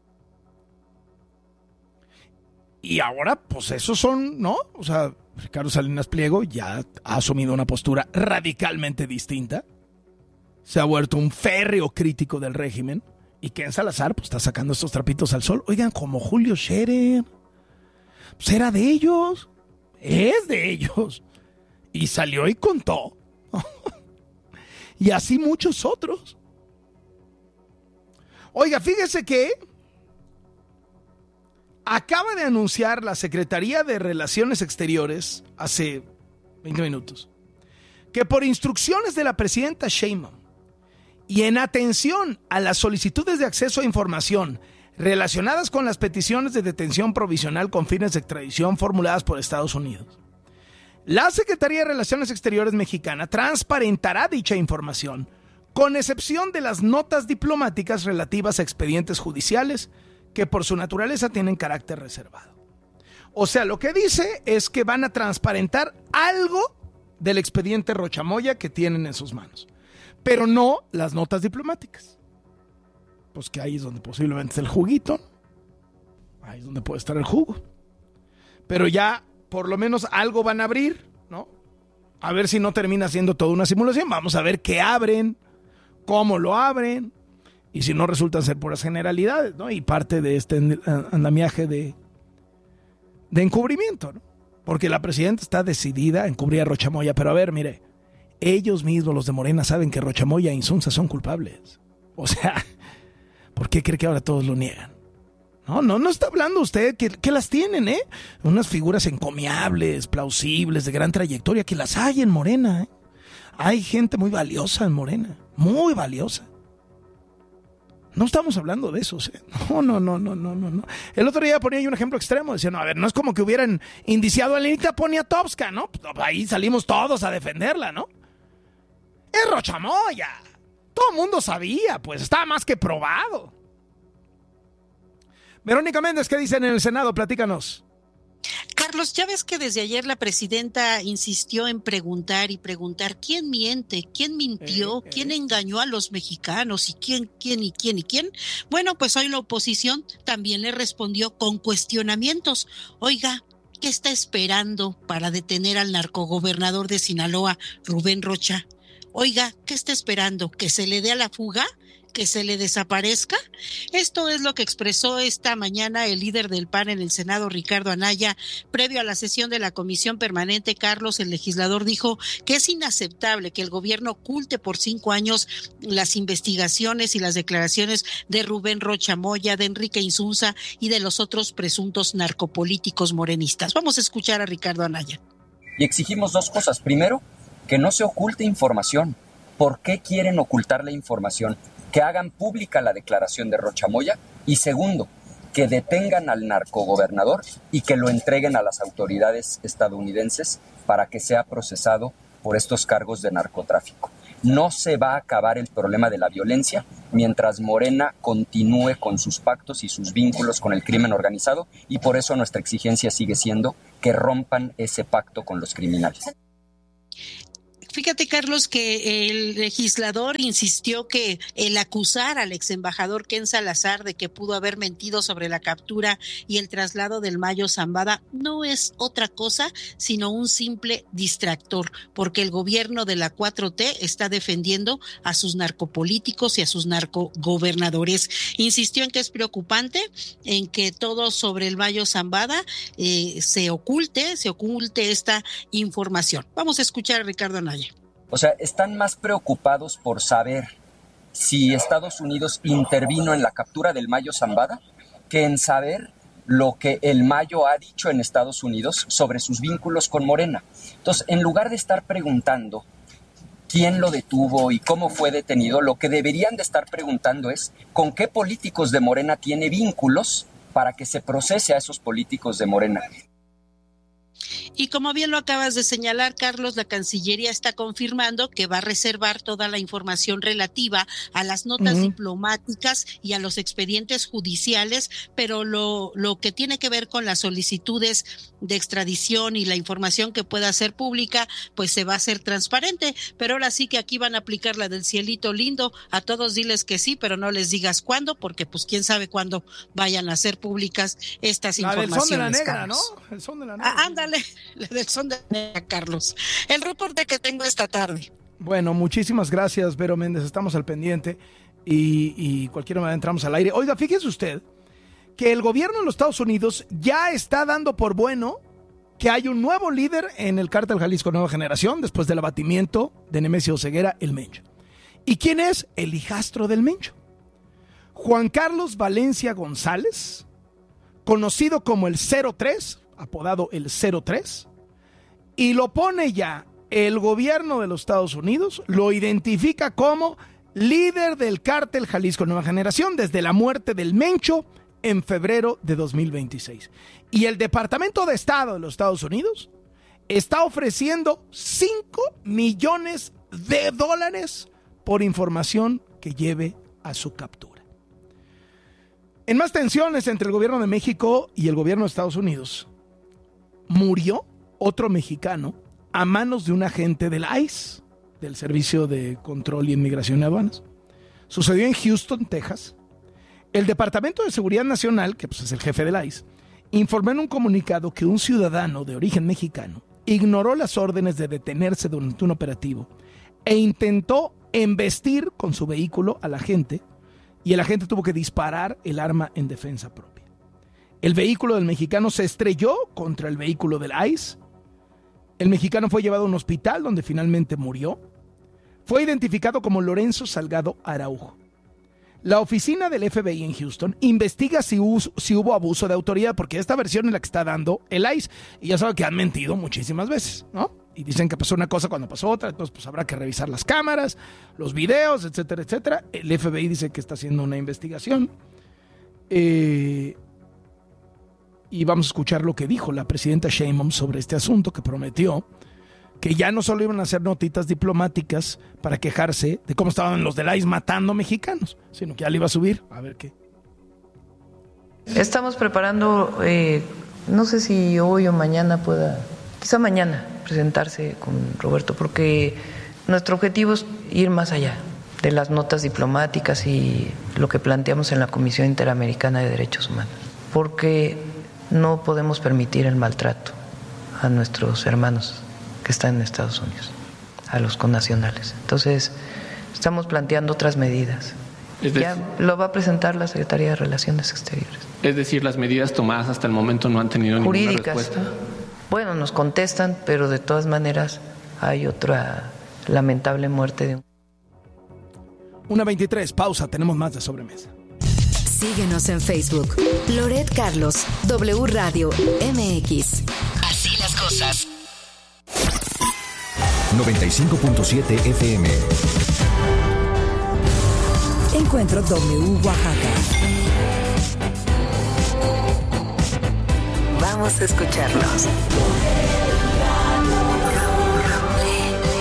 Y ahora, pues esos son, ¿no? O sea, Ricardo Salinas Pliego ya ha asumido una postura radicalmente distinta. Se ha vuelto un férreo crítico del régimen. Y Ken Salazar, pues, está sacando estos trapitos al sol. Oigan, como Julio Scherer. Pues era de ellos. Es de ellos. Y salió y contó. Y así muchos otros. Oiga, fíjese que acaba de anunciar la Secretaría de Relaciones Exteriores hace veinte minutos que por instrucciones de la presidenta Sheinbaum y en atención a las solicitudes de acceso a información relacionadas con las peticiones de detención provisional con fines de extradición formuladas por Estados Unidos, la Secretaría de Relaciones Exteriores mexicana transparentará dicha información, con excepción de las notas diplomáticas relativas a expedientes judiciales que por su naturaleza tienen carácter reservado. O sea, lo que dice es que van a transparentar algo del expediente Rocha Moya que tienen en sus manos, pero no las notas diplomáticas. Pues que ahí es donde posiblemente está el juguito. Ahí es donde puede estar el jugo. Pero ya por lo menos algo van a abrir, ¿no? A ver si no termina siendo toda una simulación. Vamos a ver qué abren, cómo lo abren, y si no resultan ser puras generalidades, ¿no? Y parte de este andamiaje de, de encubrimiento, ¿no? Porque la presidenta está decidida a encubrir a Rocha Moya. Pero a ver, mire, ellos mismos, los de Morena, saben que Rocha Moya e Insunza son culpables. O sea, ¿por qué cree que ahora todos lo niegan? No, no, no está hablando usted que, que las tienen, ¿eh? Unas figuras encomiables, plausibles, de gran trayectoria, que las hay en Morena, ¿eh? Hay gente muy valiosa en Morena, muy valiosa. No estamos hablando de eso, ¿eh? No, no, no, no, no, no. El otro día ponía yo un ejemplo extremo, decía, no, a ver, no es como que hubieran indiciado a Lenita Poniatowska, ¿no? Pues ahí salimos todos a defenderla, ¿no? Es Rocha Moya. Todo el mundo sabía, pues estaba más que probado. Verónica Méndez, ¿qué dicen en el Senado? Platícanos. Carlos, ya ves que desde ayer la presidenta insistió en preguntar y preguntar quién miente, quién mintió, eh, eh. quién engañó a los mexicanos y quién, quién y quién y quién. Bueno, pues hoy la oposición también le respondió con cuestionamientos. Oiga, ¿qué está esperando para detener al narcogobernador de Sinaloa, Rubén Rocha? Oiga, ¿qué está esperando? ¿Que se le dé a la fuga? ¿Que se le desaparezca? Esto es lo que expresó esta mañana el líder del P A N en el Senado, Ricardo Anaya. Previo a la sesión de la Comisión Permanente, Carlos, el legislador, dijo que es inaceptable que el gobierno oculte por cinco años las investigaciones y las declaraciones de Rubén Rocha Moya, de Enrique Insunza y de los otros presuntos narcopolíticos morenistas. Vamos a escuchar a Ricardo Anaya. Y exigimos dos cosas. Primero, que no se oculte información. ¿Por qué quieren ocultar la información? Que hagan pública la declaración de Rocha Moya. Y segundo, que detengan al narcogobernador y que lo entreguen a las autoridades estadounidenses para que sea procesado por estos cargos de narcotráfico. No se va a acabar el problema de la violencia mientras Morena continúe con sus pactos y sus vínculos con el crimen organizado, y por eso nuestra exigencia sigue siendo que rompan ese pacto con los criminales. Fíjate, Carlos, que el legislador insistió que el acusar al ex embajador Ken Salazar de que pudo haber mentido sobre la captura y el traslado del Mayo Zambada no es otra cosa sino un simple distractor, porque el gobierno de la cuatro T está defendiendo a sus narcopolíticos y a sus narcogobernadores. Insistió en que es preocupante en que todo sobre el Mayo Zambada eh, se oculte, se oculte esta información. Vamos a escuchar a Ricardo Anaya. O sea, están más preocupados por saber si Estados Unidos intervino en la captura del Mayo Zambada que en saber lo que el Mayo ha dicho en Estados Unidos sobre sus vínculos con Morena. Entonces, en lugar de estar preguntando quién lo detuvo y cómo fue detenido, lo que deberían de estar preguntando es con qué políticos de Morena tiene vínculos para que se procese a esos políticos de Morena. Y como bien lo acabas de señalar, Carlos, la Cancillería está confirmando que va a reservar toda la información relativa a las notas uh-huh. diplomáticas y a los expedientes judiciales, pero lo, lo que tiene que ver con las solicitudes de extradición y la información que pueda ser pública, pues se va a hacer transparente. Pero ahora sí que aquí van a aplicar la del cielito lindo, a todos diles que sí, pero no les digas cuándo, porque pues quién sabe cuándo vayan a ser públicas estas la informaciones. Del son de la negra, Carlos. ¿no? El son de la negra. Ah, ándale, la del son de la negra, Carlos. El reporte que tengo esta tarde. Bueno, muchísimas gracias, Vero Méndez, estamos al pendiente y, y cualquier manera entramos al aire. Oiga, fíjese usted que el gobierno de los Estados Unidos ya está dando por bueno que hay un nuevo líder en el Cártel Jalisco Nueva Generación después del abatimiento de Nemesio Ceguera, el Mencho. ¿Y quién es? El hijastro del Mencho. Juan Carlos Valencia González, conocido como el cero tres, apodado el cero tres, y lo pone ya el gobierno de los Estados Unidos, lo identifica como líder del Cártel Jalisco Nueva Generación desde la muerte del Mencho en febrero de dos mil veintiséis. Y el Departamento de Estado de los Estados Unidos está ofreciendo cinco millones de dólares por información que lleve a su captura. En más tensiones entre el gobierno de México y el gobierno de Estados Unidos, murió otro mexicano a manos de un agente del I C E, del Servicio de Control y Inmigración y Aduanas. Sucedió en Houston, Texas. El Departamento de Seguridad Nacional, que pues es el jefe del I C E, informó en un comunicado que un ciudadano de origen mexicano ignoró las órdenes de detenerse durante un operativo e intentó embestir con su vehículo al agente, y el agente tuvo que disparar el arma en defensa propia. El vehículo del mexicano se estrelló contra el vehículo del I C E. El mexicano fue llevado a un hospital donde finalmente murió. Fue identificado como Lorenzo Salgado Araujo. La oficina del F B I en Houston investiga si, us, si hubo abuso de autoridad, porque esta versión es la que está dando el I C E. Y ya sabe que han mentido muchísimas veces, ¿no? Y dicen que pasó una cosa cuando pasó otra, entonces pues habrá que revisar las cámaras, los videos, etcétera, etcétera. El F B I dice que está haciendo una investigación. Eh... Y vamos a escuchar lo que dijo la presidenta Sheinbaum sobre este asunto, que prometió que ya no solo iban a hacer notitas diplomáticas para quejarse de cómo estaban los del I C E matando mexicanos, sino que ya le iba a subir. A ver qué. Estamos preparando, eh, no sé si hoy o mañana pueda, quizá mañana, presentarse con Roberto, porque nuestro objetivo es ir más allá de las notas diplomáticas y lo que planteamos en la Comisión Interamericana de Derechos Humanos, porque no podemos permitir el maltrato a nuestros hermanos que están en Estados Unidos, a los connacionales. Entonces, estamos planteando otras medidas. Es decir, ya lo va a presentar la Secretaría de Relaciones Exteriores. Es decir, las medidas tomadas hasta el momento no han tenido jurídicas, ninguna respuesta. Bueno, nos contestan, pero de todas maneras hay otra lamentable muerte de un... una veintitrés, pausa, tenemos más de Sobremesa. Síguenos en Facebook. Loret Carlos, W Radio M X. Así las cosas. noventa y cinco punto siete F M. Encuentro W Oaxaca. Vamos a escucharnos.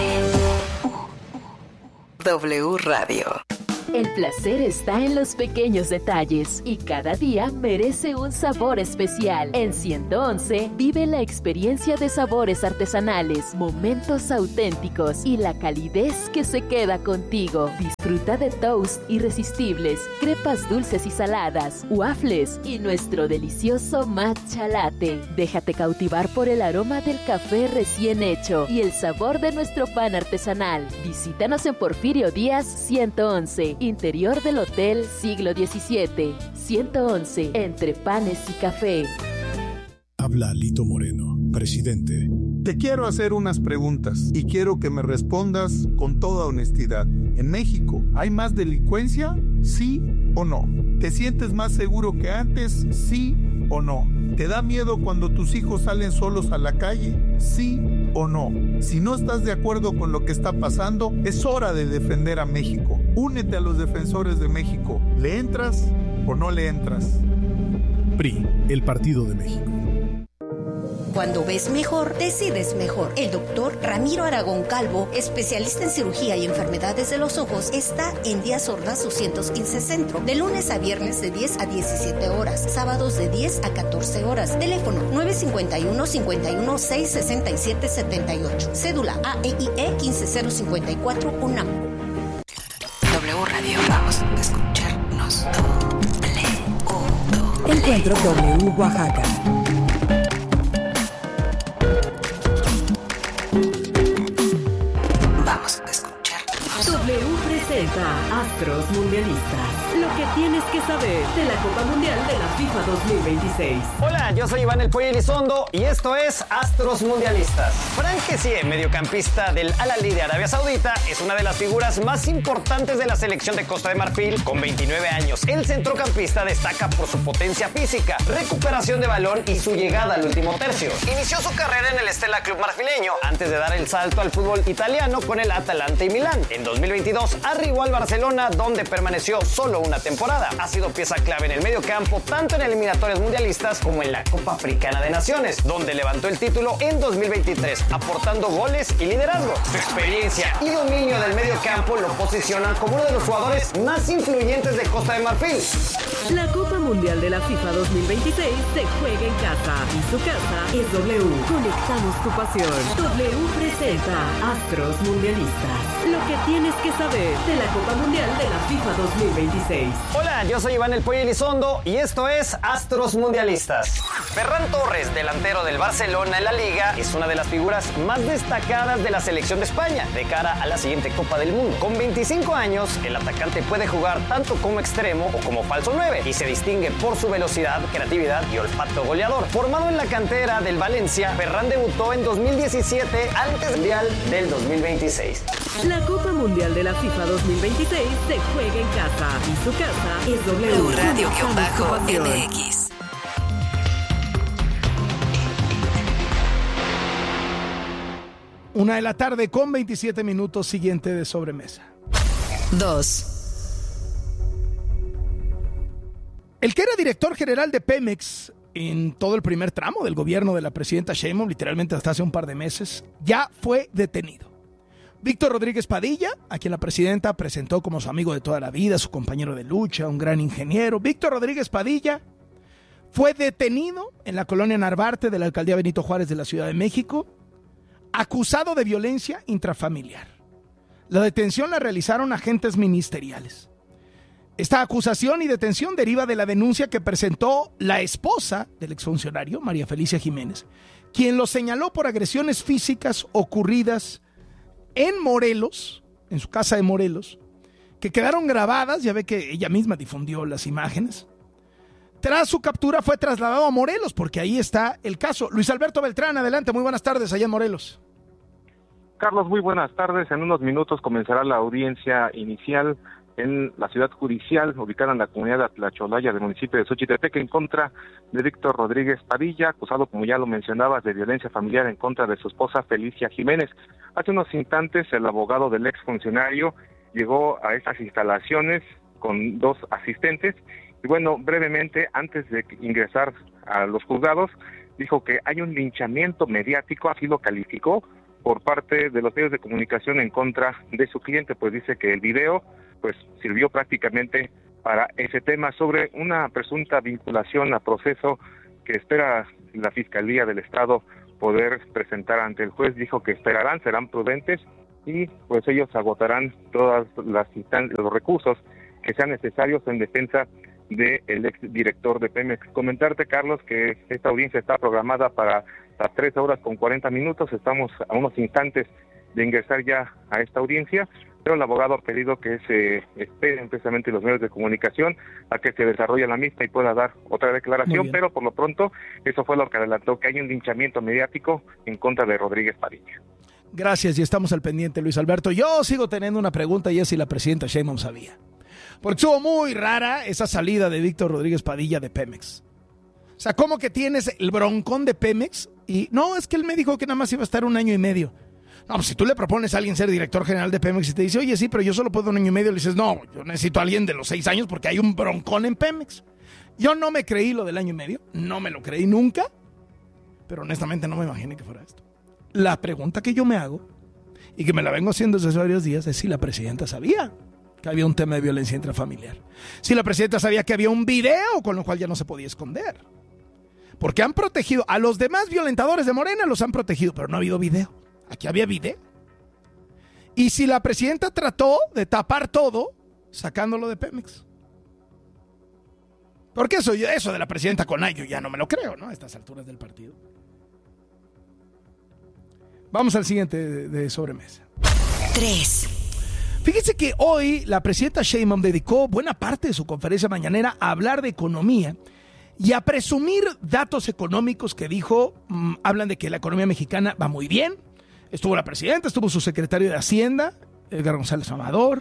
W Radio. El placer está en los pequeños detalles y cada día merece un sabor especial. En ciento once vive la experiencia de sabores artesanales, momentos auténticos y la calidez que se queda contigo. Disfruta de toast irresistibles, crepas dulces y saladas, waffles y nuestro delicioso matcha latte. Déjate cautivar por el aroma del café recién hecho y el sabor de nuestro pan artesanal. Visítanos en Porfirio Díaz ciento once. Interior del Hotel Siglo diecisiete. ciento once, entre panes y café. Habla Lito Moreno, presidente. Te quiero hacer unas preguntas y quiero que me respondas con toda honestidad. ¿En México hay más delincuencia? ¿Sí o no? ¿Te sientes más seguro que antes? ¿Sí o no? ¿Te da miedo cuando tus hijos salen solos a la calle? ¿Sí o no? Si no estás de acuerdo con lo que está pasando, es hora de defender a México. Únete a los defensores de México. ¿Le entras o no le entras? P R I, el Partido de México. Cuando ves mejor, decides mejor. El doctor Ramiro Aragón Calvo, especialista en cirugía y enfermedades de los ojos, está en Díaz Ordaz doscientos quince Centro, de lunes a viernes de diez a diecisiete horas, sábados de diez a catorce horas. Teléfono nueve cinco uno, cinco uno seis, seis siete siete ocho. Cédula A E I E uno cinco cero cinco cuatro UNAM. W Radio, vamos a escucharnos. Encuentro W Oaxaca. Vamos a escucharnos. W presenta Astros Mundialistas. Lo que tienes que saber de la Copa Mundial de la FIFA dos mil veintiséis. Hola, yo soy Iván El Pollo Elizondo y esto es Astros Mundialistas. Frank Kessie, mediocampista del Al-Ahly de Arabia Saudita, es una de las figuras más importantes de la selección de Costa de Marfil. Con veintinueve años, el centrocampista destaca por su potencia física, recuperación de balón y su llegada al último tercio. Inició su carrera en el Stella Club marfileño antes de dar el salto al fútbol italiano con el Atalanta y Milán. En dos mil veintidós arribó al Barcelona, donde permaneció solo una temporada. Ha sido pieza clave en el medio campo, tanto en eliminatorias mundialistas como en la Copa Africana de Naciones, donde levantó el título en dos mil veintitrés, aportando goles y liderazgo. Su experiencia y dominio del medio campo lo posicionan como uno de los jugadores más influyentes de Costa de Marfil. La Copa Mundial de la FIFA dos mil veintiséis se juega en casa y su casa es W. Conectamos tu pasión. W presenta Astros Mundialistas. Lo que tienes que saber de la Copa Mundial de la FIFA dos mil veintiséis. Hola, yo soy Iván El Pollo Elizondo y esto es Astros Mundialistas. Ferran Torres, delantero del Barcelona en la Liga, es una de las figuras más destacadas de la selección de España de cara a la siguiente Copa del Mundo. Con veinticinco años, el atacante puede jugar tanto como extremo o como falso nueve y se distingue por su velocidad, creatividad y olfato goleador. Formado en la cantera del Valencia, Ferran debutó en dos mil diecisiete antes del Mundial del dos mil veintiséis. La Copa Mundial de la FIFA dos mil veintiséis se juega en casa y su casa es W. W Radio-M X. Una de la tarde con veintisiete minutos, siguiente de sobremesa. Dos. El que era director general de Pemex en todo el primer tramo del gobierno de la presidenta Sheinbaum, literalmente hasta hace un par de meses, ya fue detenido. Víctor Rodríguez Padilla, a quien la presidenta presentó como su amigo de toda la vida, su compañero de lucha, un gran ingeniero. Víctor Rodríguez Padilla fue detenido en la colonia Narvarte de la alcaldía Benito Juárez de la Ciudad de México, acusado de violencia intrafamiliar. La detención la realizaron agentes ministeriales. Esta acusación y detención deriva de la denuncia que presentó la esposa del exfuncionario, María Felicia Jiménez, quien lo señaló por agresiones físicas ocurridas en Morelos, en su casa de Morelos, que quedaron grabadas, ya ve que ella misma difundió las imágenes. Tras su captura fue trasladado a Morelos, porque ahí está el caso. Luis Alberto Beltrán, adelante, muy buenas tardes allá en Morelos. Carlos, muy buenas tardes. En unos minutos comenzará la audiencia inicial en la ciudad judicial, ubicada en la comunidad de Atlacholaya del municipio de Xochitepec, en contra de Víctor Rodríguez Padilla, acusado, como ya lo mencionabas, de violencia familiar en contra de su esposa Felicia Jiménez. Hace unos instantes, el abogado del exfuncionario llegó a estas instalaciones con dos asistentes, y bueno, brevemente, antes de ingresar a los juzgados, dijo que hay un linchamiento mediático, así lo calificó, por parte de los medios de comunicación en contra de su cliente, pues dice que el video pues sirvió prácticamente para ese tema. Sobre una presunta vinculación a proceso que espera la Fiscalía del Estado poder presentar ante el juez, dijo que esperarán, serán prudentes y pues ellos agotarán todas las instancias, los recursos que sean necesarios en defensa del ex director de Pemex. Comentarte, Carlos, que esta audiencia está programada para las tres horas con cuarenta minutos, estamos a unos instantes de ingresar ya a esta audiencia, pero el abogado ha pedido que se esperen precisamente los medios de comunicación a que se desarrolle la misma y pueda dar otra declaración, pero por lo pronto eso fue lo que adelantó, que hay un linchamiento mediático en contra de Rodríguez Padilla. Gracias, y estamos al pendiente, Luis Alberto. Yo sigo teniendo una pregunta, y es si la presidenta Sheinbaum sabía. Porque estuvo muy rara esa salida de Víctor Rodríguez Padilla de Pemex. O sea, ¿cómo que tienes el broncón de Pemex? Y no, es que él me dijo que nada más iba a estar un año y medio. No, pues si tú le propones a alguien ser director general de Pemex y te dice, oye, sí, pero yo solo puedo un año y medio, le dices, no, yo necesito a alguien de los seis años porque hay un broncón en Pemex. Yo no me creí lo del año y medio, no me lo creí nunca, pero honestamente no me imaginé que fuera esto. La pregunta que yo me hago, y que me la vengo haciendo desde hace varios días, es si la presidenta sabía que había un tema de violencia intrafamiliar. Si la presidenta sabía que había un video con lo cual ya no se podía esconder. Porque han protegido, a los demás violentadores de Morena los han protegido, pero no ha habido video. Aquí había video. Y si la presidenta trató de tapar todo, sacándolo de Pemex. Porque eso, eso de la presidenta con Ayo ya no me lo creo, ¿no? A estas alturas del partido. Vamos al siguiente de, de sobremesa. Tres. Fíjense que hoy la presidenta Sheinbaum dedicó buena parte de su conferencia mañanera a hablar de economía y a presumir datos económicos que dijo, mmm, hablan de que la economía mexicana va muy bien. Estuvo la presidenta, estuvo su secretario de Hacienda, Edgar González Amador.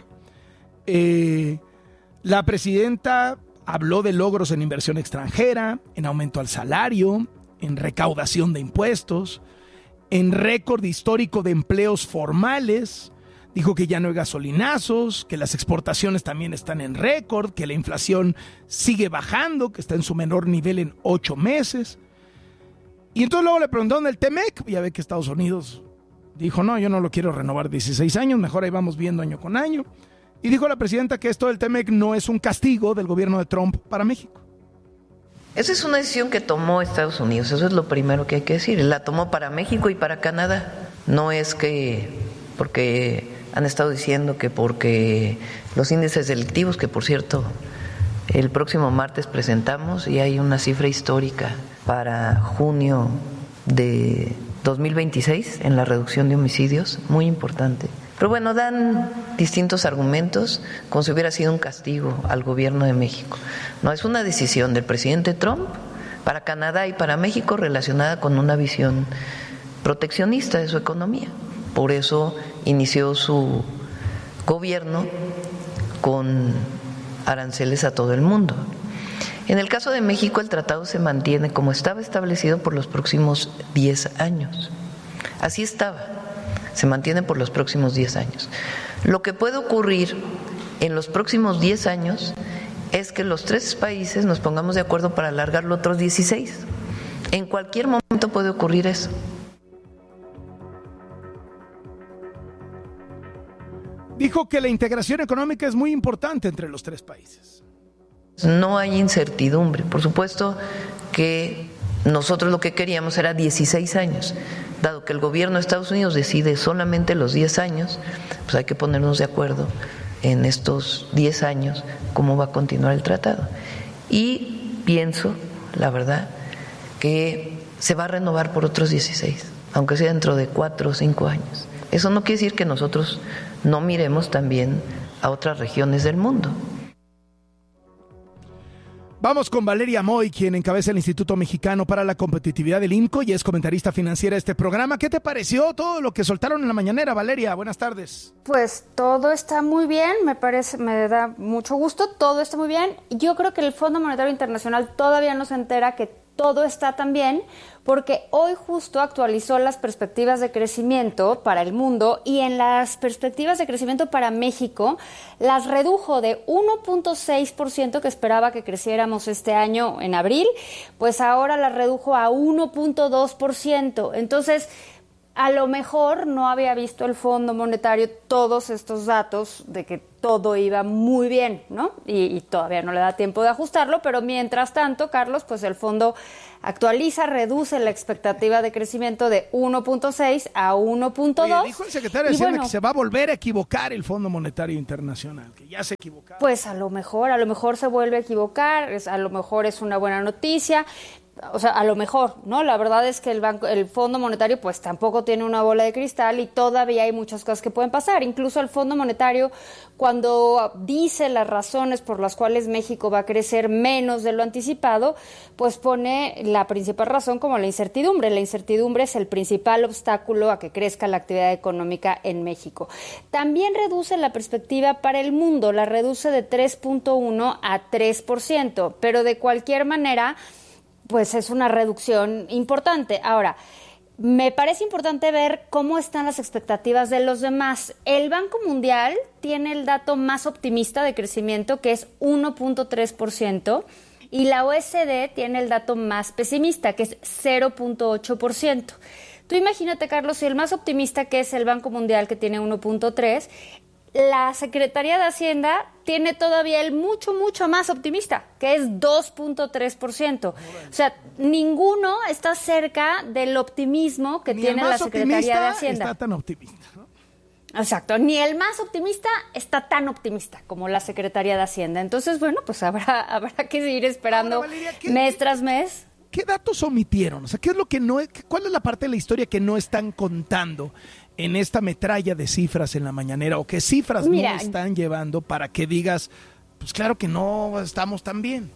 Eh, la presidenta habló de logros en inversión extranjera, en aumento al salario, en recaudación de impuestos, en récord histórico de empleos formales. Dijo que ya no hay gasolinazos, que las exportaciones también están en récord, que la inflación sigue bajando, que está en su menor nivel en ocho meses. Y entonces luego le preguntaron del Temec, ya ve que Estados Unidos dijo, no, yo no lo quiero renovar dieciséis años, mejor ahí vamos viendo año con año. Y dijo la presidenta que esto del Temec no es un castigo del gobierno de Trump para México. Esa es una decisión que tomó Estados Unidos, eso es lo primero que hay que decir. La tomó para México y para Canadá. No es que porque han estado diciendo que porque los índices delictivos, que por cierto el próximo martes presentamos y hay una cifra histórica para junio de dos mil veintiséis en la reducción de homicidios, muy importante. Pero bueno, dan distintos argumentos como si hubiera sido un castigo al gobierno de México. No, es una decisión del presidente Trump para Canadá y para México relacionada con una visión proteccionista de su economía. Por eso inició su gobierno con aranceles a todo el mundo. En el caso de México, el tratado se mantiene como estaba establecido por los próximos diez años. Así estaba. Se mantiene por los próximos diez años. Lo que puede ocurrir en los próximos diez años es que los tres países nos pongamos de acuerdo para alargarlo otros dieciséis. En cualquier momento puede ocurrir eso. Dijo que la integración económica es muy importante entre los tres países. No hay incertidumbre. Por supuesto que nosotros lo que queríamos era dieciséis años. Dado que el gobierno de Estados Unidos decide solamente los diez años, pues hay que ponernos de acuerdo en estos diez años cómo va a continuar el tratado. Y pienso, la verdad, que se va a renovar por otros dieciséis, aunque sea dentro de cuatro o cinco años. Eso no quiere decir que nosotros no miremos también a otras regiones del mundo. Vamos con Valeria Moy, quien encabeza el Instituto Mexicano para la Competitividad del INCO y es comentarista financiera de este programa. ¿Qué te pareció todo lo que soltaron en la mañanera, Valeria? Buenas tardes. Pues todo está muy bien, me parece, me da mucho gusto, todo está muy bien. Yo creo que el Fondo Monetario Internacional todavía no se entera que todo está tan bien, porque hoy justo actualizó las perspectivas de crecimiento para el mundo y en las perspectivas de crecimiento para México las redujo de uno punto seis por ciento que esperaba que creciéramos este año en abril, pues ahora las redujo a uno punto dos por ciento. Entonces, a lo mejor no había visto el Fondo Monetario todos estos datos de que todo iba muy bien, ¿no? Y, y todavía no le da tiempo de ajustarlo, pero mientras tanto, Carlos, pues el fondo actualiza, reduce la expectativa de crecimiento de uno punto seis a uno punto dos. Oye, dijo el secretario de Hacienda bueno, que se va a volver a equivocar el Fondo Monetario Internacional, que ya se equivocó. Pues a lo mejor, a lo mejor se vuelve a equivocar, es, a lo mejor es una buena noticia. O sea, a lo mejor, ¿no? La verdad es que el banco, el Fondo Monetario, pues tampoco tiene una bola de cristal y todavía hay muchas cosas que pueden pasar. Incluso el Fondo Monetario, cuando dice las razones por las cuales México va a crecer menos de lo anticipado, pues pone la principal razón como la incertidumbre. La incertidumbre es el principal obstáculo a que crezca la actividad económica en México. También reduce la perspectiva para el mundo, la reduce de tres punto uno a tres por ciento, pero de cualquier manera, pues es una reducción importante. Ahora, me parece importante ver cómo están las expectativas de los demás. El Banco Mundial tiene el dato más optimista de crecimiento, que es uno punto tres por ciento, y la O E C D tiene el dato más pesimista, que es cero punto ocho por ciento. Tú imagínate, Carlos, si el más optimista, que es el Banco Mundial, que tiene uno punto tres, la Secretaría de Hacienda tiene todavía el mucho, mucho más optimista, que es dos punto tres por ciento. O sea, ninguno está cerca del optimismo que Ni tiene la Secretaría de Hacienda. Está tan optimista, ¿no? Exacto, ni el más optimista está tan optimista como la Secretaría de Hacienda. Entonces, bueno, pues habrá, habrá que seguir esperando Ahora, Valeria, mes tras mes. ¿Qué datos omitieron? O sea, ¿qué es lo que no es, cuál es la parte de la historia que no están contando en esta metralla de cifras en la mañanera, o qué cifras Mira, no están llevando para que digas, pues claro que no estamos tan bien?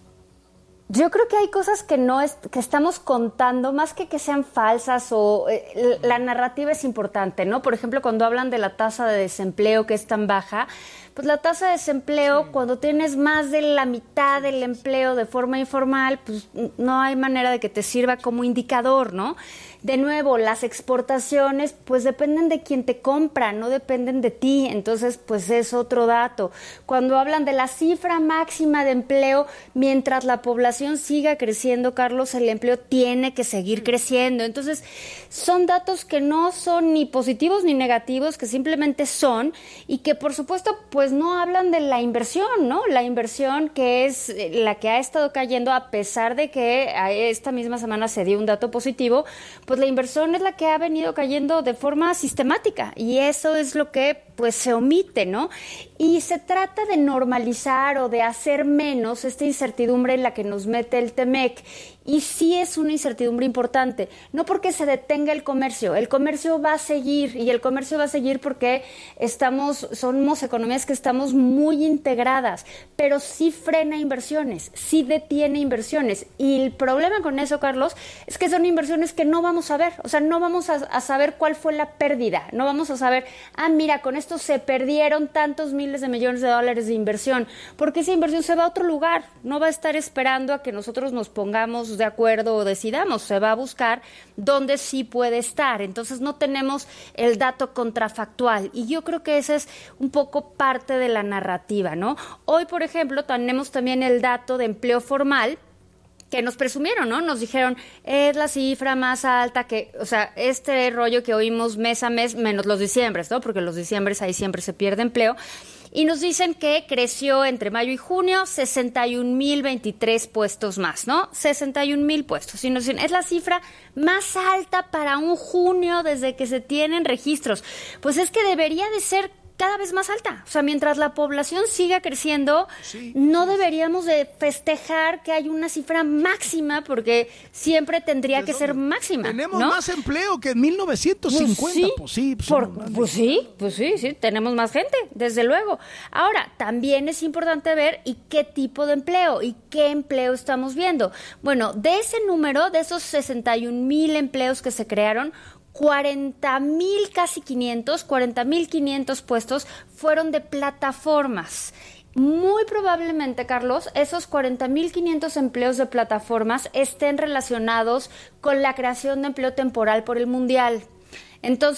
Yo creo que hay cosas que no es, que estamos contando, más que que sean falsas, o eh, la narrativa es importante, ¿no? Por ejemplo, cuando hablan de la tasa de desempleo que es tan baja, pues la tasa de desempleo, sí. cuando tienes más de la mitad del empleo de forma informal, pues no hay manera de que te sirva como indicador, ¿no? De nuevo, las exportaciones pues dependen de quien te compra, no dependen de ti, entonces pues es otro dato. Cuando hablan de la cifra máxima de empleo, mientras la población siga creciendo, Carlos, el empleo tiene que seguir creciendo. Entonces son datos que no son ni positivos ni negativos, que simplemente son, y que por supuesto pues no hablan de la inversión, ¿no? La inversión que es la que ha estado cayendo, a pesar de que esta misma semana se dio un dato positivo, pues la inversión es la que ha venido cayendo de forma sistemática, y eso es lo que pues se omite, ¿no? Y se trata de normalizar o de hacer menos esta incertidumbre en la que nos mete el Temec. Y sí es una incertidumbre importante, no porque se detenga el comercio, el comercio va a seguir, y el comercio va a seguir porque estamos, somos economías que estamos muy integradas, pero sí frena inversiones, sí detiene inversiones, y el problema con eso, Carlos, es que son inversiones que no vamos a ver, o sea, no vamos a, a saber cuál fue la pérdida, no vamos a saber, ah, mira, con esto se perdieron tantos miles de millones de dólares de inversión, porque esa inversión se va a otro lugar, no va a estar esperando a que nosotros nos pongamos de acuerdo o decidamos, se va a buscar dónde sí puede estar. Entonces no tenemos el dato contrafactual, y yo creo que esa es un poco parte de la narrativa, ¿no? Hoy, por ejemplo, tenemos también el dato de empleo formal, que nos presumieron, ¿no? Nos dijeron, es la cifra más alta que, o sea, este rollo que oímos mes a mes, menos los diciembres, ¿no? Porque los diciembres ahí siempre se pierde empleo. Y nos dicen que creció entre mayo y junio sesenta y un mil veintitrés puestos más, ¿no? sesenta y un mil puestos. Y nos dicen, es la cifra más alta para un junio desde que se tienen registros. Pues es que debería de ser cada vez más alta. O sea, mientras la población siga creciendo, sí, no deberíamos de festejar que hay una cifra máxima, porque siempre tendría que ser máxima. Tenemos ¿no? más empleo que en mil novecientos cincuenta. Pues sí, pues sí, pues, por, pues sí, pues sí, sí, tenemos más gente, desde luego. Ahora, también es importante ver y qué tipo de empleo y qué empleo estamos viendo. Bueno, de ese número, de esos sesenta y un mil empleos que se crearon, cuarenta mil, casi quinientos, cuarenta mil quinientos puestos fueron de plataformas. Muy probablemente, Carlos, esos cuarenta mil quinientos empleos de plataformas estén relacionados con la creación de empleo temporal por el Mundial. Entonces,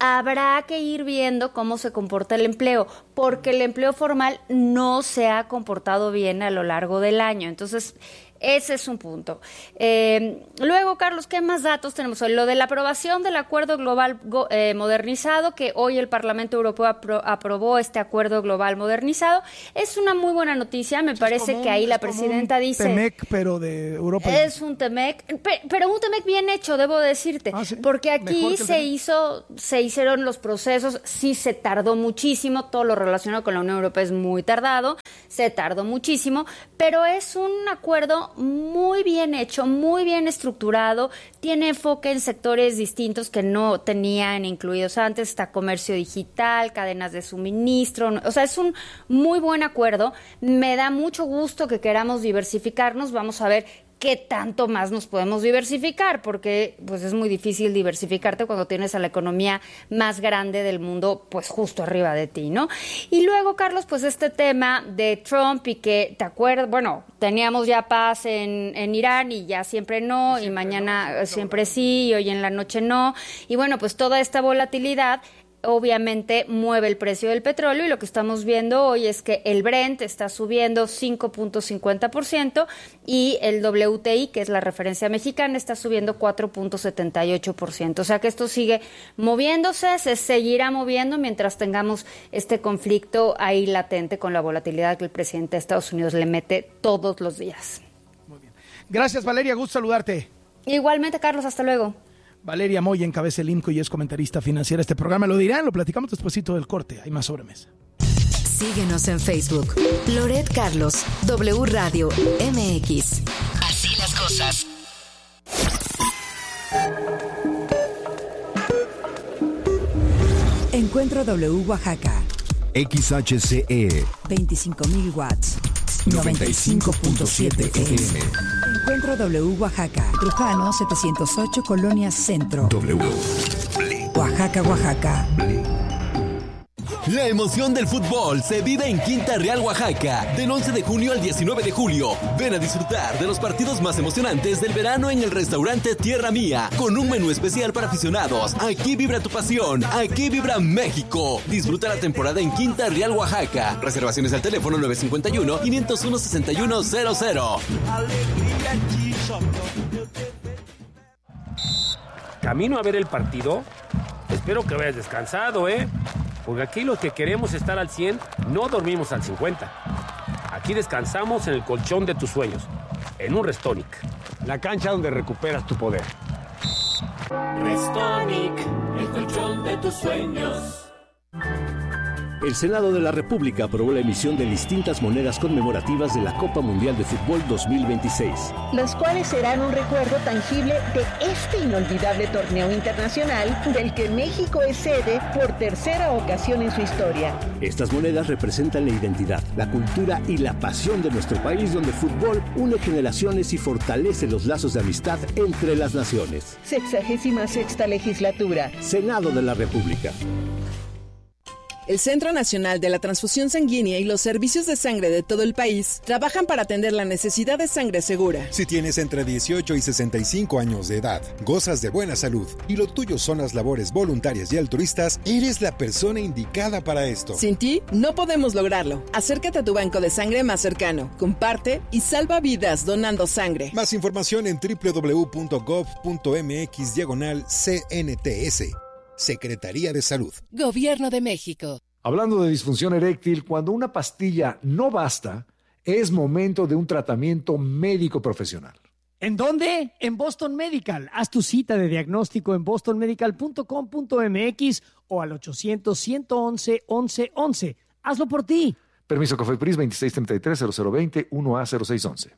habrá que ir viendo cómo se comporta el empleo, porque el empleo formal no se ha comportado bien a lo largo del año. Entonces, ese es un punto. Eh, luego, Carlos, ¿qué más datos tenemos hoy? Lo de la aprobación del Acuerdo Global eh, Modernizado, que hoy el Parlamento Europeo apro- aprobó este Acuerdo Global Modernizado. Es una muy buena noticia, me parece como que ahí un, la presidenta un dice... Temec, pero de Europa. Es un Temec, pe- pero un Temec bien hecho, debo decirte, ah, ¿sí? porque aquí se Temec. hizo, se hicieron los procesos, sí se tardó muchísimo, todo lo relacionado con la Unión Europea es muy tardado, se tardó muchísimo, pero es un acuerdo muy bien hecho, muy bien estructurado, tiene enfoque en sectores distintos que no tenían incluidos antes, está comercio digital, cadenas de suministro, o sea, es un muy buen acuerdo. Me da mucho gusto que queramos diversificarnos, vamos a ver qué tanto más nos podemos diversificar, porque pues es muy difícil diversificarte cuando tienes a la economía más grande del mundo pues justo arriba de ti, ¿no? Y luego, Carlos, pues este tema de Trump y que, ¿te acuerdas? Bueno, teníamos ya paz en, en Irán y ya siempre no, y, siempre y mañana no, siempre sí, y hoy en la noche no, y bueno, pues toda esta volatilidad obviamente mueve el precio del petróleo, y lo que estamos viendo hoy es que el Brent está subiendo cinco punto cincuenta por ciento y el W T I, que es la referencia mexicana, está subiendo cuatro punto setenta y ocho por ciento. O sea que esto sigue moviéndose, se seguirá moviendo mientras tengamos este conflicto ahí latente con la volatilidad que el presidente de Estados Unidos le mete todos los días. Muy bien. Gracias, Valeria, gusto saludarte. Igualmente, Carlos, hasta luego. Valeria Moya encabeza el I M C O y es comentarista financiera. Este programa lo dirán, lo platicamos despuesito del corte. Hay más sobremesa. Síguenos en Facebook. Loret Carlos, W Radio M X. Así las cosas. Encuentro W Oaxaca. X H C E. veinticinco mil watts. noventa y cinco punto siete F M. Encuentro W Oaxaca. Trujano setecientos ocho, Colonia Centro. W. Oaxaca, Oaxaca. La emoción del fútbol se vive en Quinta Real, Oaxaca, del once de junio al diecinueve de julio. Ven a disfrutar de los partidos más emocionantes del verano en el restaurante Tierra Mía, con un menú especial para aficionados. Aquí vibra tu pasión, aquí vibra México. Disfruta la temporada en Quinta Real, Oaxaca. Reservaciones al teléfono nueve cinco uno, cinco cero uno, seis uno cero cero. Camino a ver el partido. Espero que vayas descansado, ¿eh? Porque aquí los que queremos estar al cien no dormimos al cincuenta. Aquí descansamos en el colchón de tus sueños, en un Restonic. La cancha donde recuperas tu poder. Restonic, el colchón de tus sueños. El Senado de la República aprobó la emisión de distintas monedas conmemorativas de la Copa Mundial de Fútbol dos mil veintiséis. Las cuales serán un recuerdo tangible de este inolvidable torneo internacional del que México es sede por tercera ocasión en su historia. Estas monedas representan la identidad, la cultura y la pasión de nuestro país, donde el fútbol une generaciones y fortalece los lazos de amistad entre las naciones. Sexagésima sexta legislatura. Senado de la República. El Centro Nacional de la Transfusión Sanguínea y los servicios de sangre de todo el país trabajan para atender la necesidad de sangre segura. Si tienes entre dieciocho y sesenta y cinco años de edad, gozas de buena salud y lo tuyo son las labores voluntarias y altruistas, eres la persona indicada para esto. Sin ti, no podemos lograrlo. Acércate a tu banco de sangre más cercano, comparte y salva vidas donando sangre. Más información en doble u doble u doble u punto gov punto m x diagonal C N T S. Secretaría de Salud. Gobierno de México. Hablando de disfunción eréctil, cuando una pastilla no basta, es momento de un tratamiento médico profesional. ¿En dónde? En Boston Medical. Haz tu cita de diagnóstico en boston medical punto com punto m x o al ochocientos, ciento once, once once. Hazlo por ti. Permiso COFEPRIS veintiséis treinta y tres, cero cero veinte, uno A cero seis once.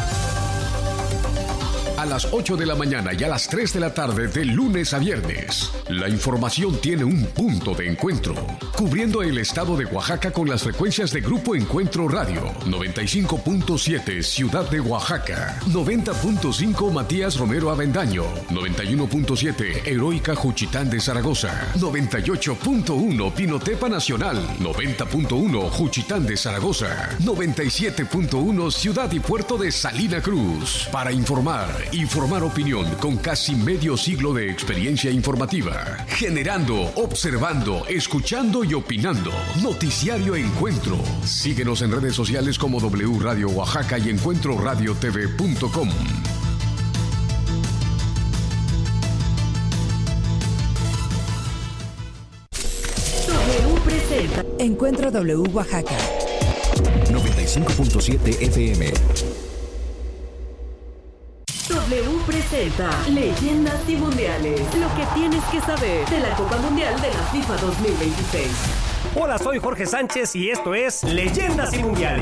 A las ocho de la mañana y a las tres de la tarde de lunes a viernes. La información tiene un punto de encuentro, cubriendo el estado de Oaxaca con las frecuencias de Grupo Encuentro Radio, noventa y cinco punto siete Ciudad de Oaxaca, noventa punto cinco Matías Romero Avendaño, noventa y uno punto siete Heroica Juchitán de Zaragoza, noventa y ocho punto uno Pinotepa Nacional, noventa punto uno Juchitán de Zaragoza, noventa y siete punto uno Ciudad y Puerto de Salina Cruz. Para informar y formar opinión con casi medio siglo de experiencia informativa. Generando, observando, escuchando y opinando. Noticiario Encuentro. Síguenos en redes sociales como W Radio Oaxaca y encuentro radio t v punto com. W presenta Encuentro W Oaxaca. noventa y cinco punto siete F M. W presenta Leyendas y Mundiales. Lo que tienes que saber de la Copa Mundial de la FIFA dos mil veintiséis. Hola, soy Jorge Sánchez y esto es Leyendas y Mundiales.